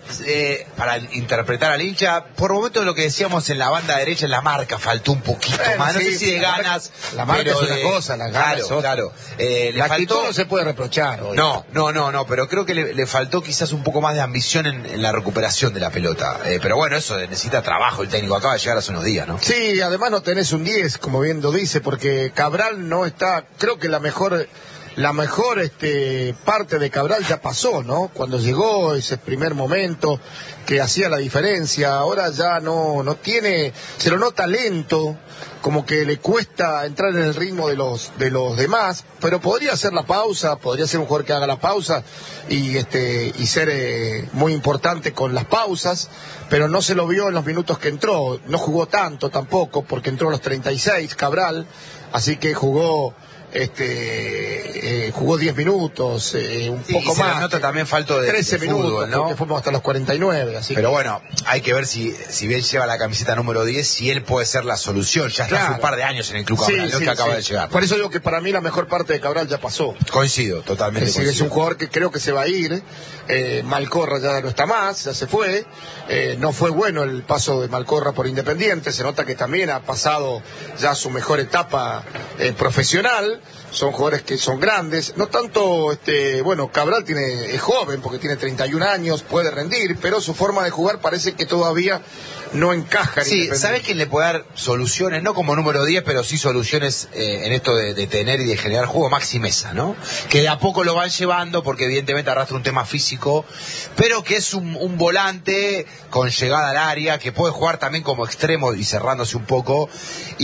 para interpretar al hincha, por momentos lo que decíamos en la banda derecha, en la marca faltó un poquito más, no sé si de ganas. La marca es una de, cosa, las ganas es otra. Claro. La actitud no se puede reprochar hoy. No, pero creo que le faltó quizás un poco más de ambición en la recuperación de la pelota. Pero bueno, eso necesita trabajo, el técnico acaba de llegar hace unos días, ¿no? Sí, además no tenés un 10, como bien lo dice, porque Cabral no está, creo que la mejor parte de Cabral ya pasó, ¿no? Cuando llegó ese primer momento que hacía la diferencia, ahora ya no tiene, se lo nota lento, como que le cuesta entrar en el ritmo de los demás, pero podría hacer la pausa, podría ser un jugador que haga la pausa y ser muy importante con las pausas, pero no se lo vio en los minutos que entró, no jugó tanto tampoco, porque entró a los 36 Cabral, así que jugó 10 minutos, un poco más. Se nota también falta de 13 de minutos, fútbol, ¿no? porque fuimos hasta los 49. Así pero bueno, hay que ver si bien lleva la camiseta número 10, si él puede ser la solución. Ya está hace un par de años en el club Cabral, que acaba de llegar. Por eso digo que para mí la mejor parte de Cabral ya pasó. Coincido, totalmente. Es decir, es un jugador que creo que se va a ir. Malcorra ya no está más, ya se fue. No fue bueno el paso de Malcorra por Independiente. Se nota que también ha pasado ya su mejor etapa profesional. Son jugadores que son grandes, no tanto, Cabral es joven porque tiene 31 años, puede rendir, pero su forma de jugar parece que todavía no encaja. Sí, ¿sabes quién le puede dar soluciones? No como número 10, pero sí soluciones en esto de tener y de generar juego. Maxi Mesa, ¿no? Que de a poco lo van llevando porque evidentemente arrastra un tema físico, pero que es un volante con llegada al área, que puede jugar también como extremo y cerrándose un poco.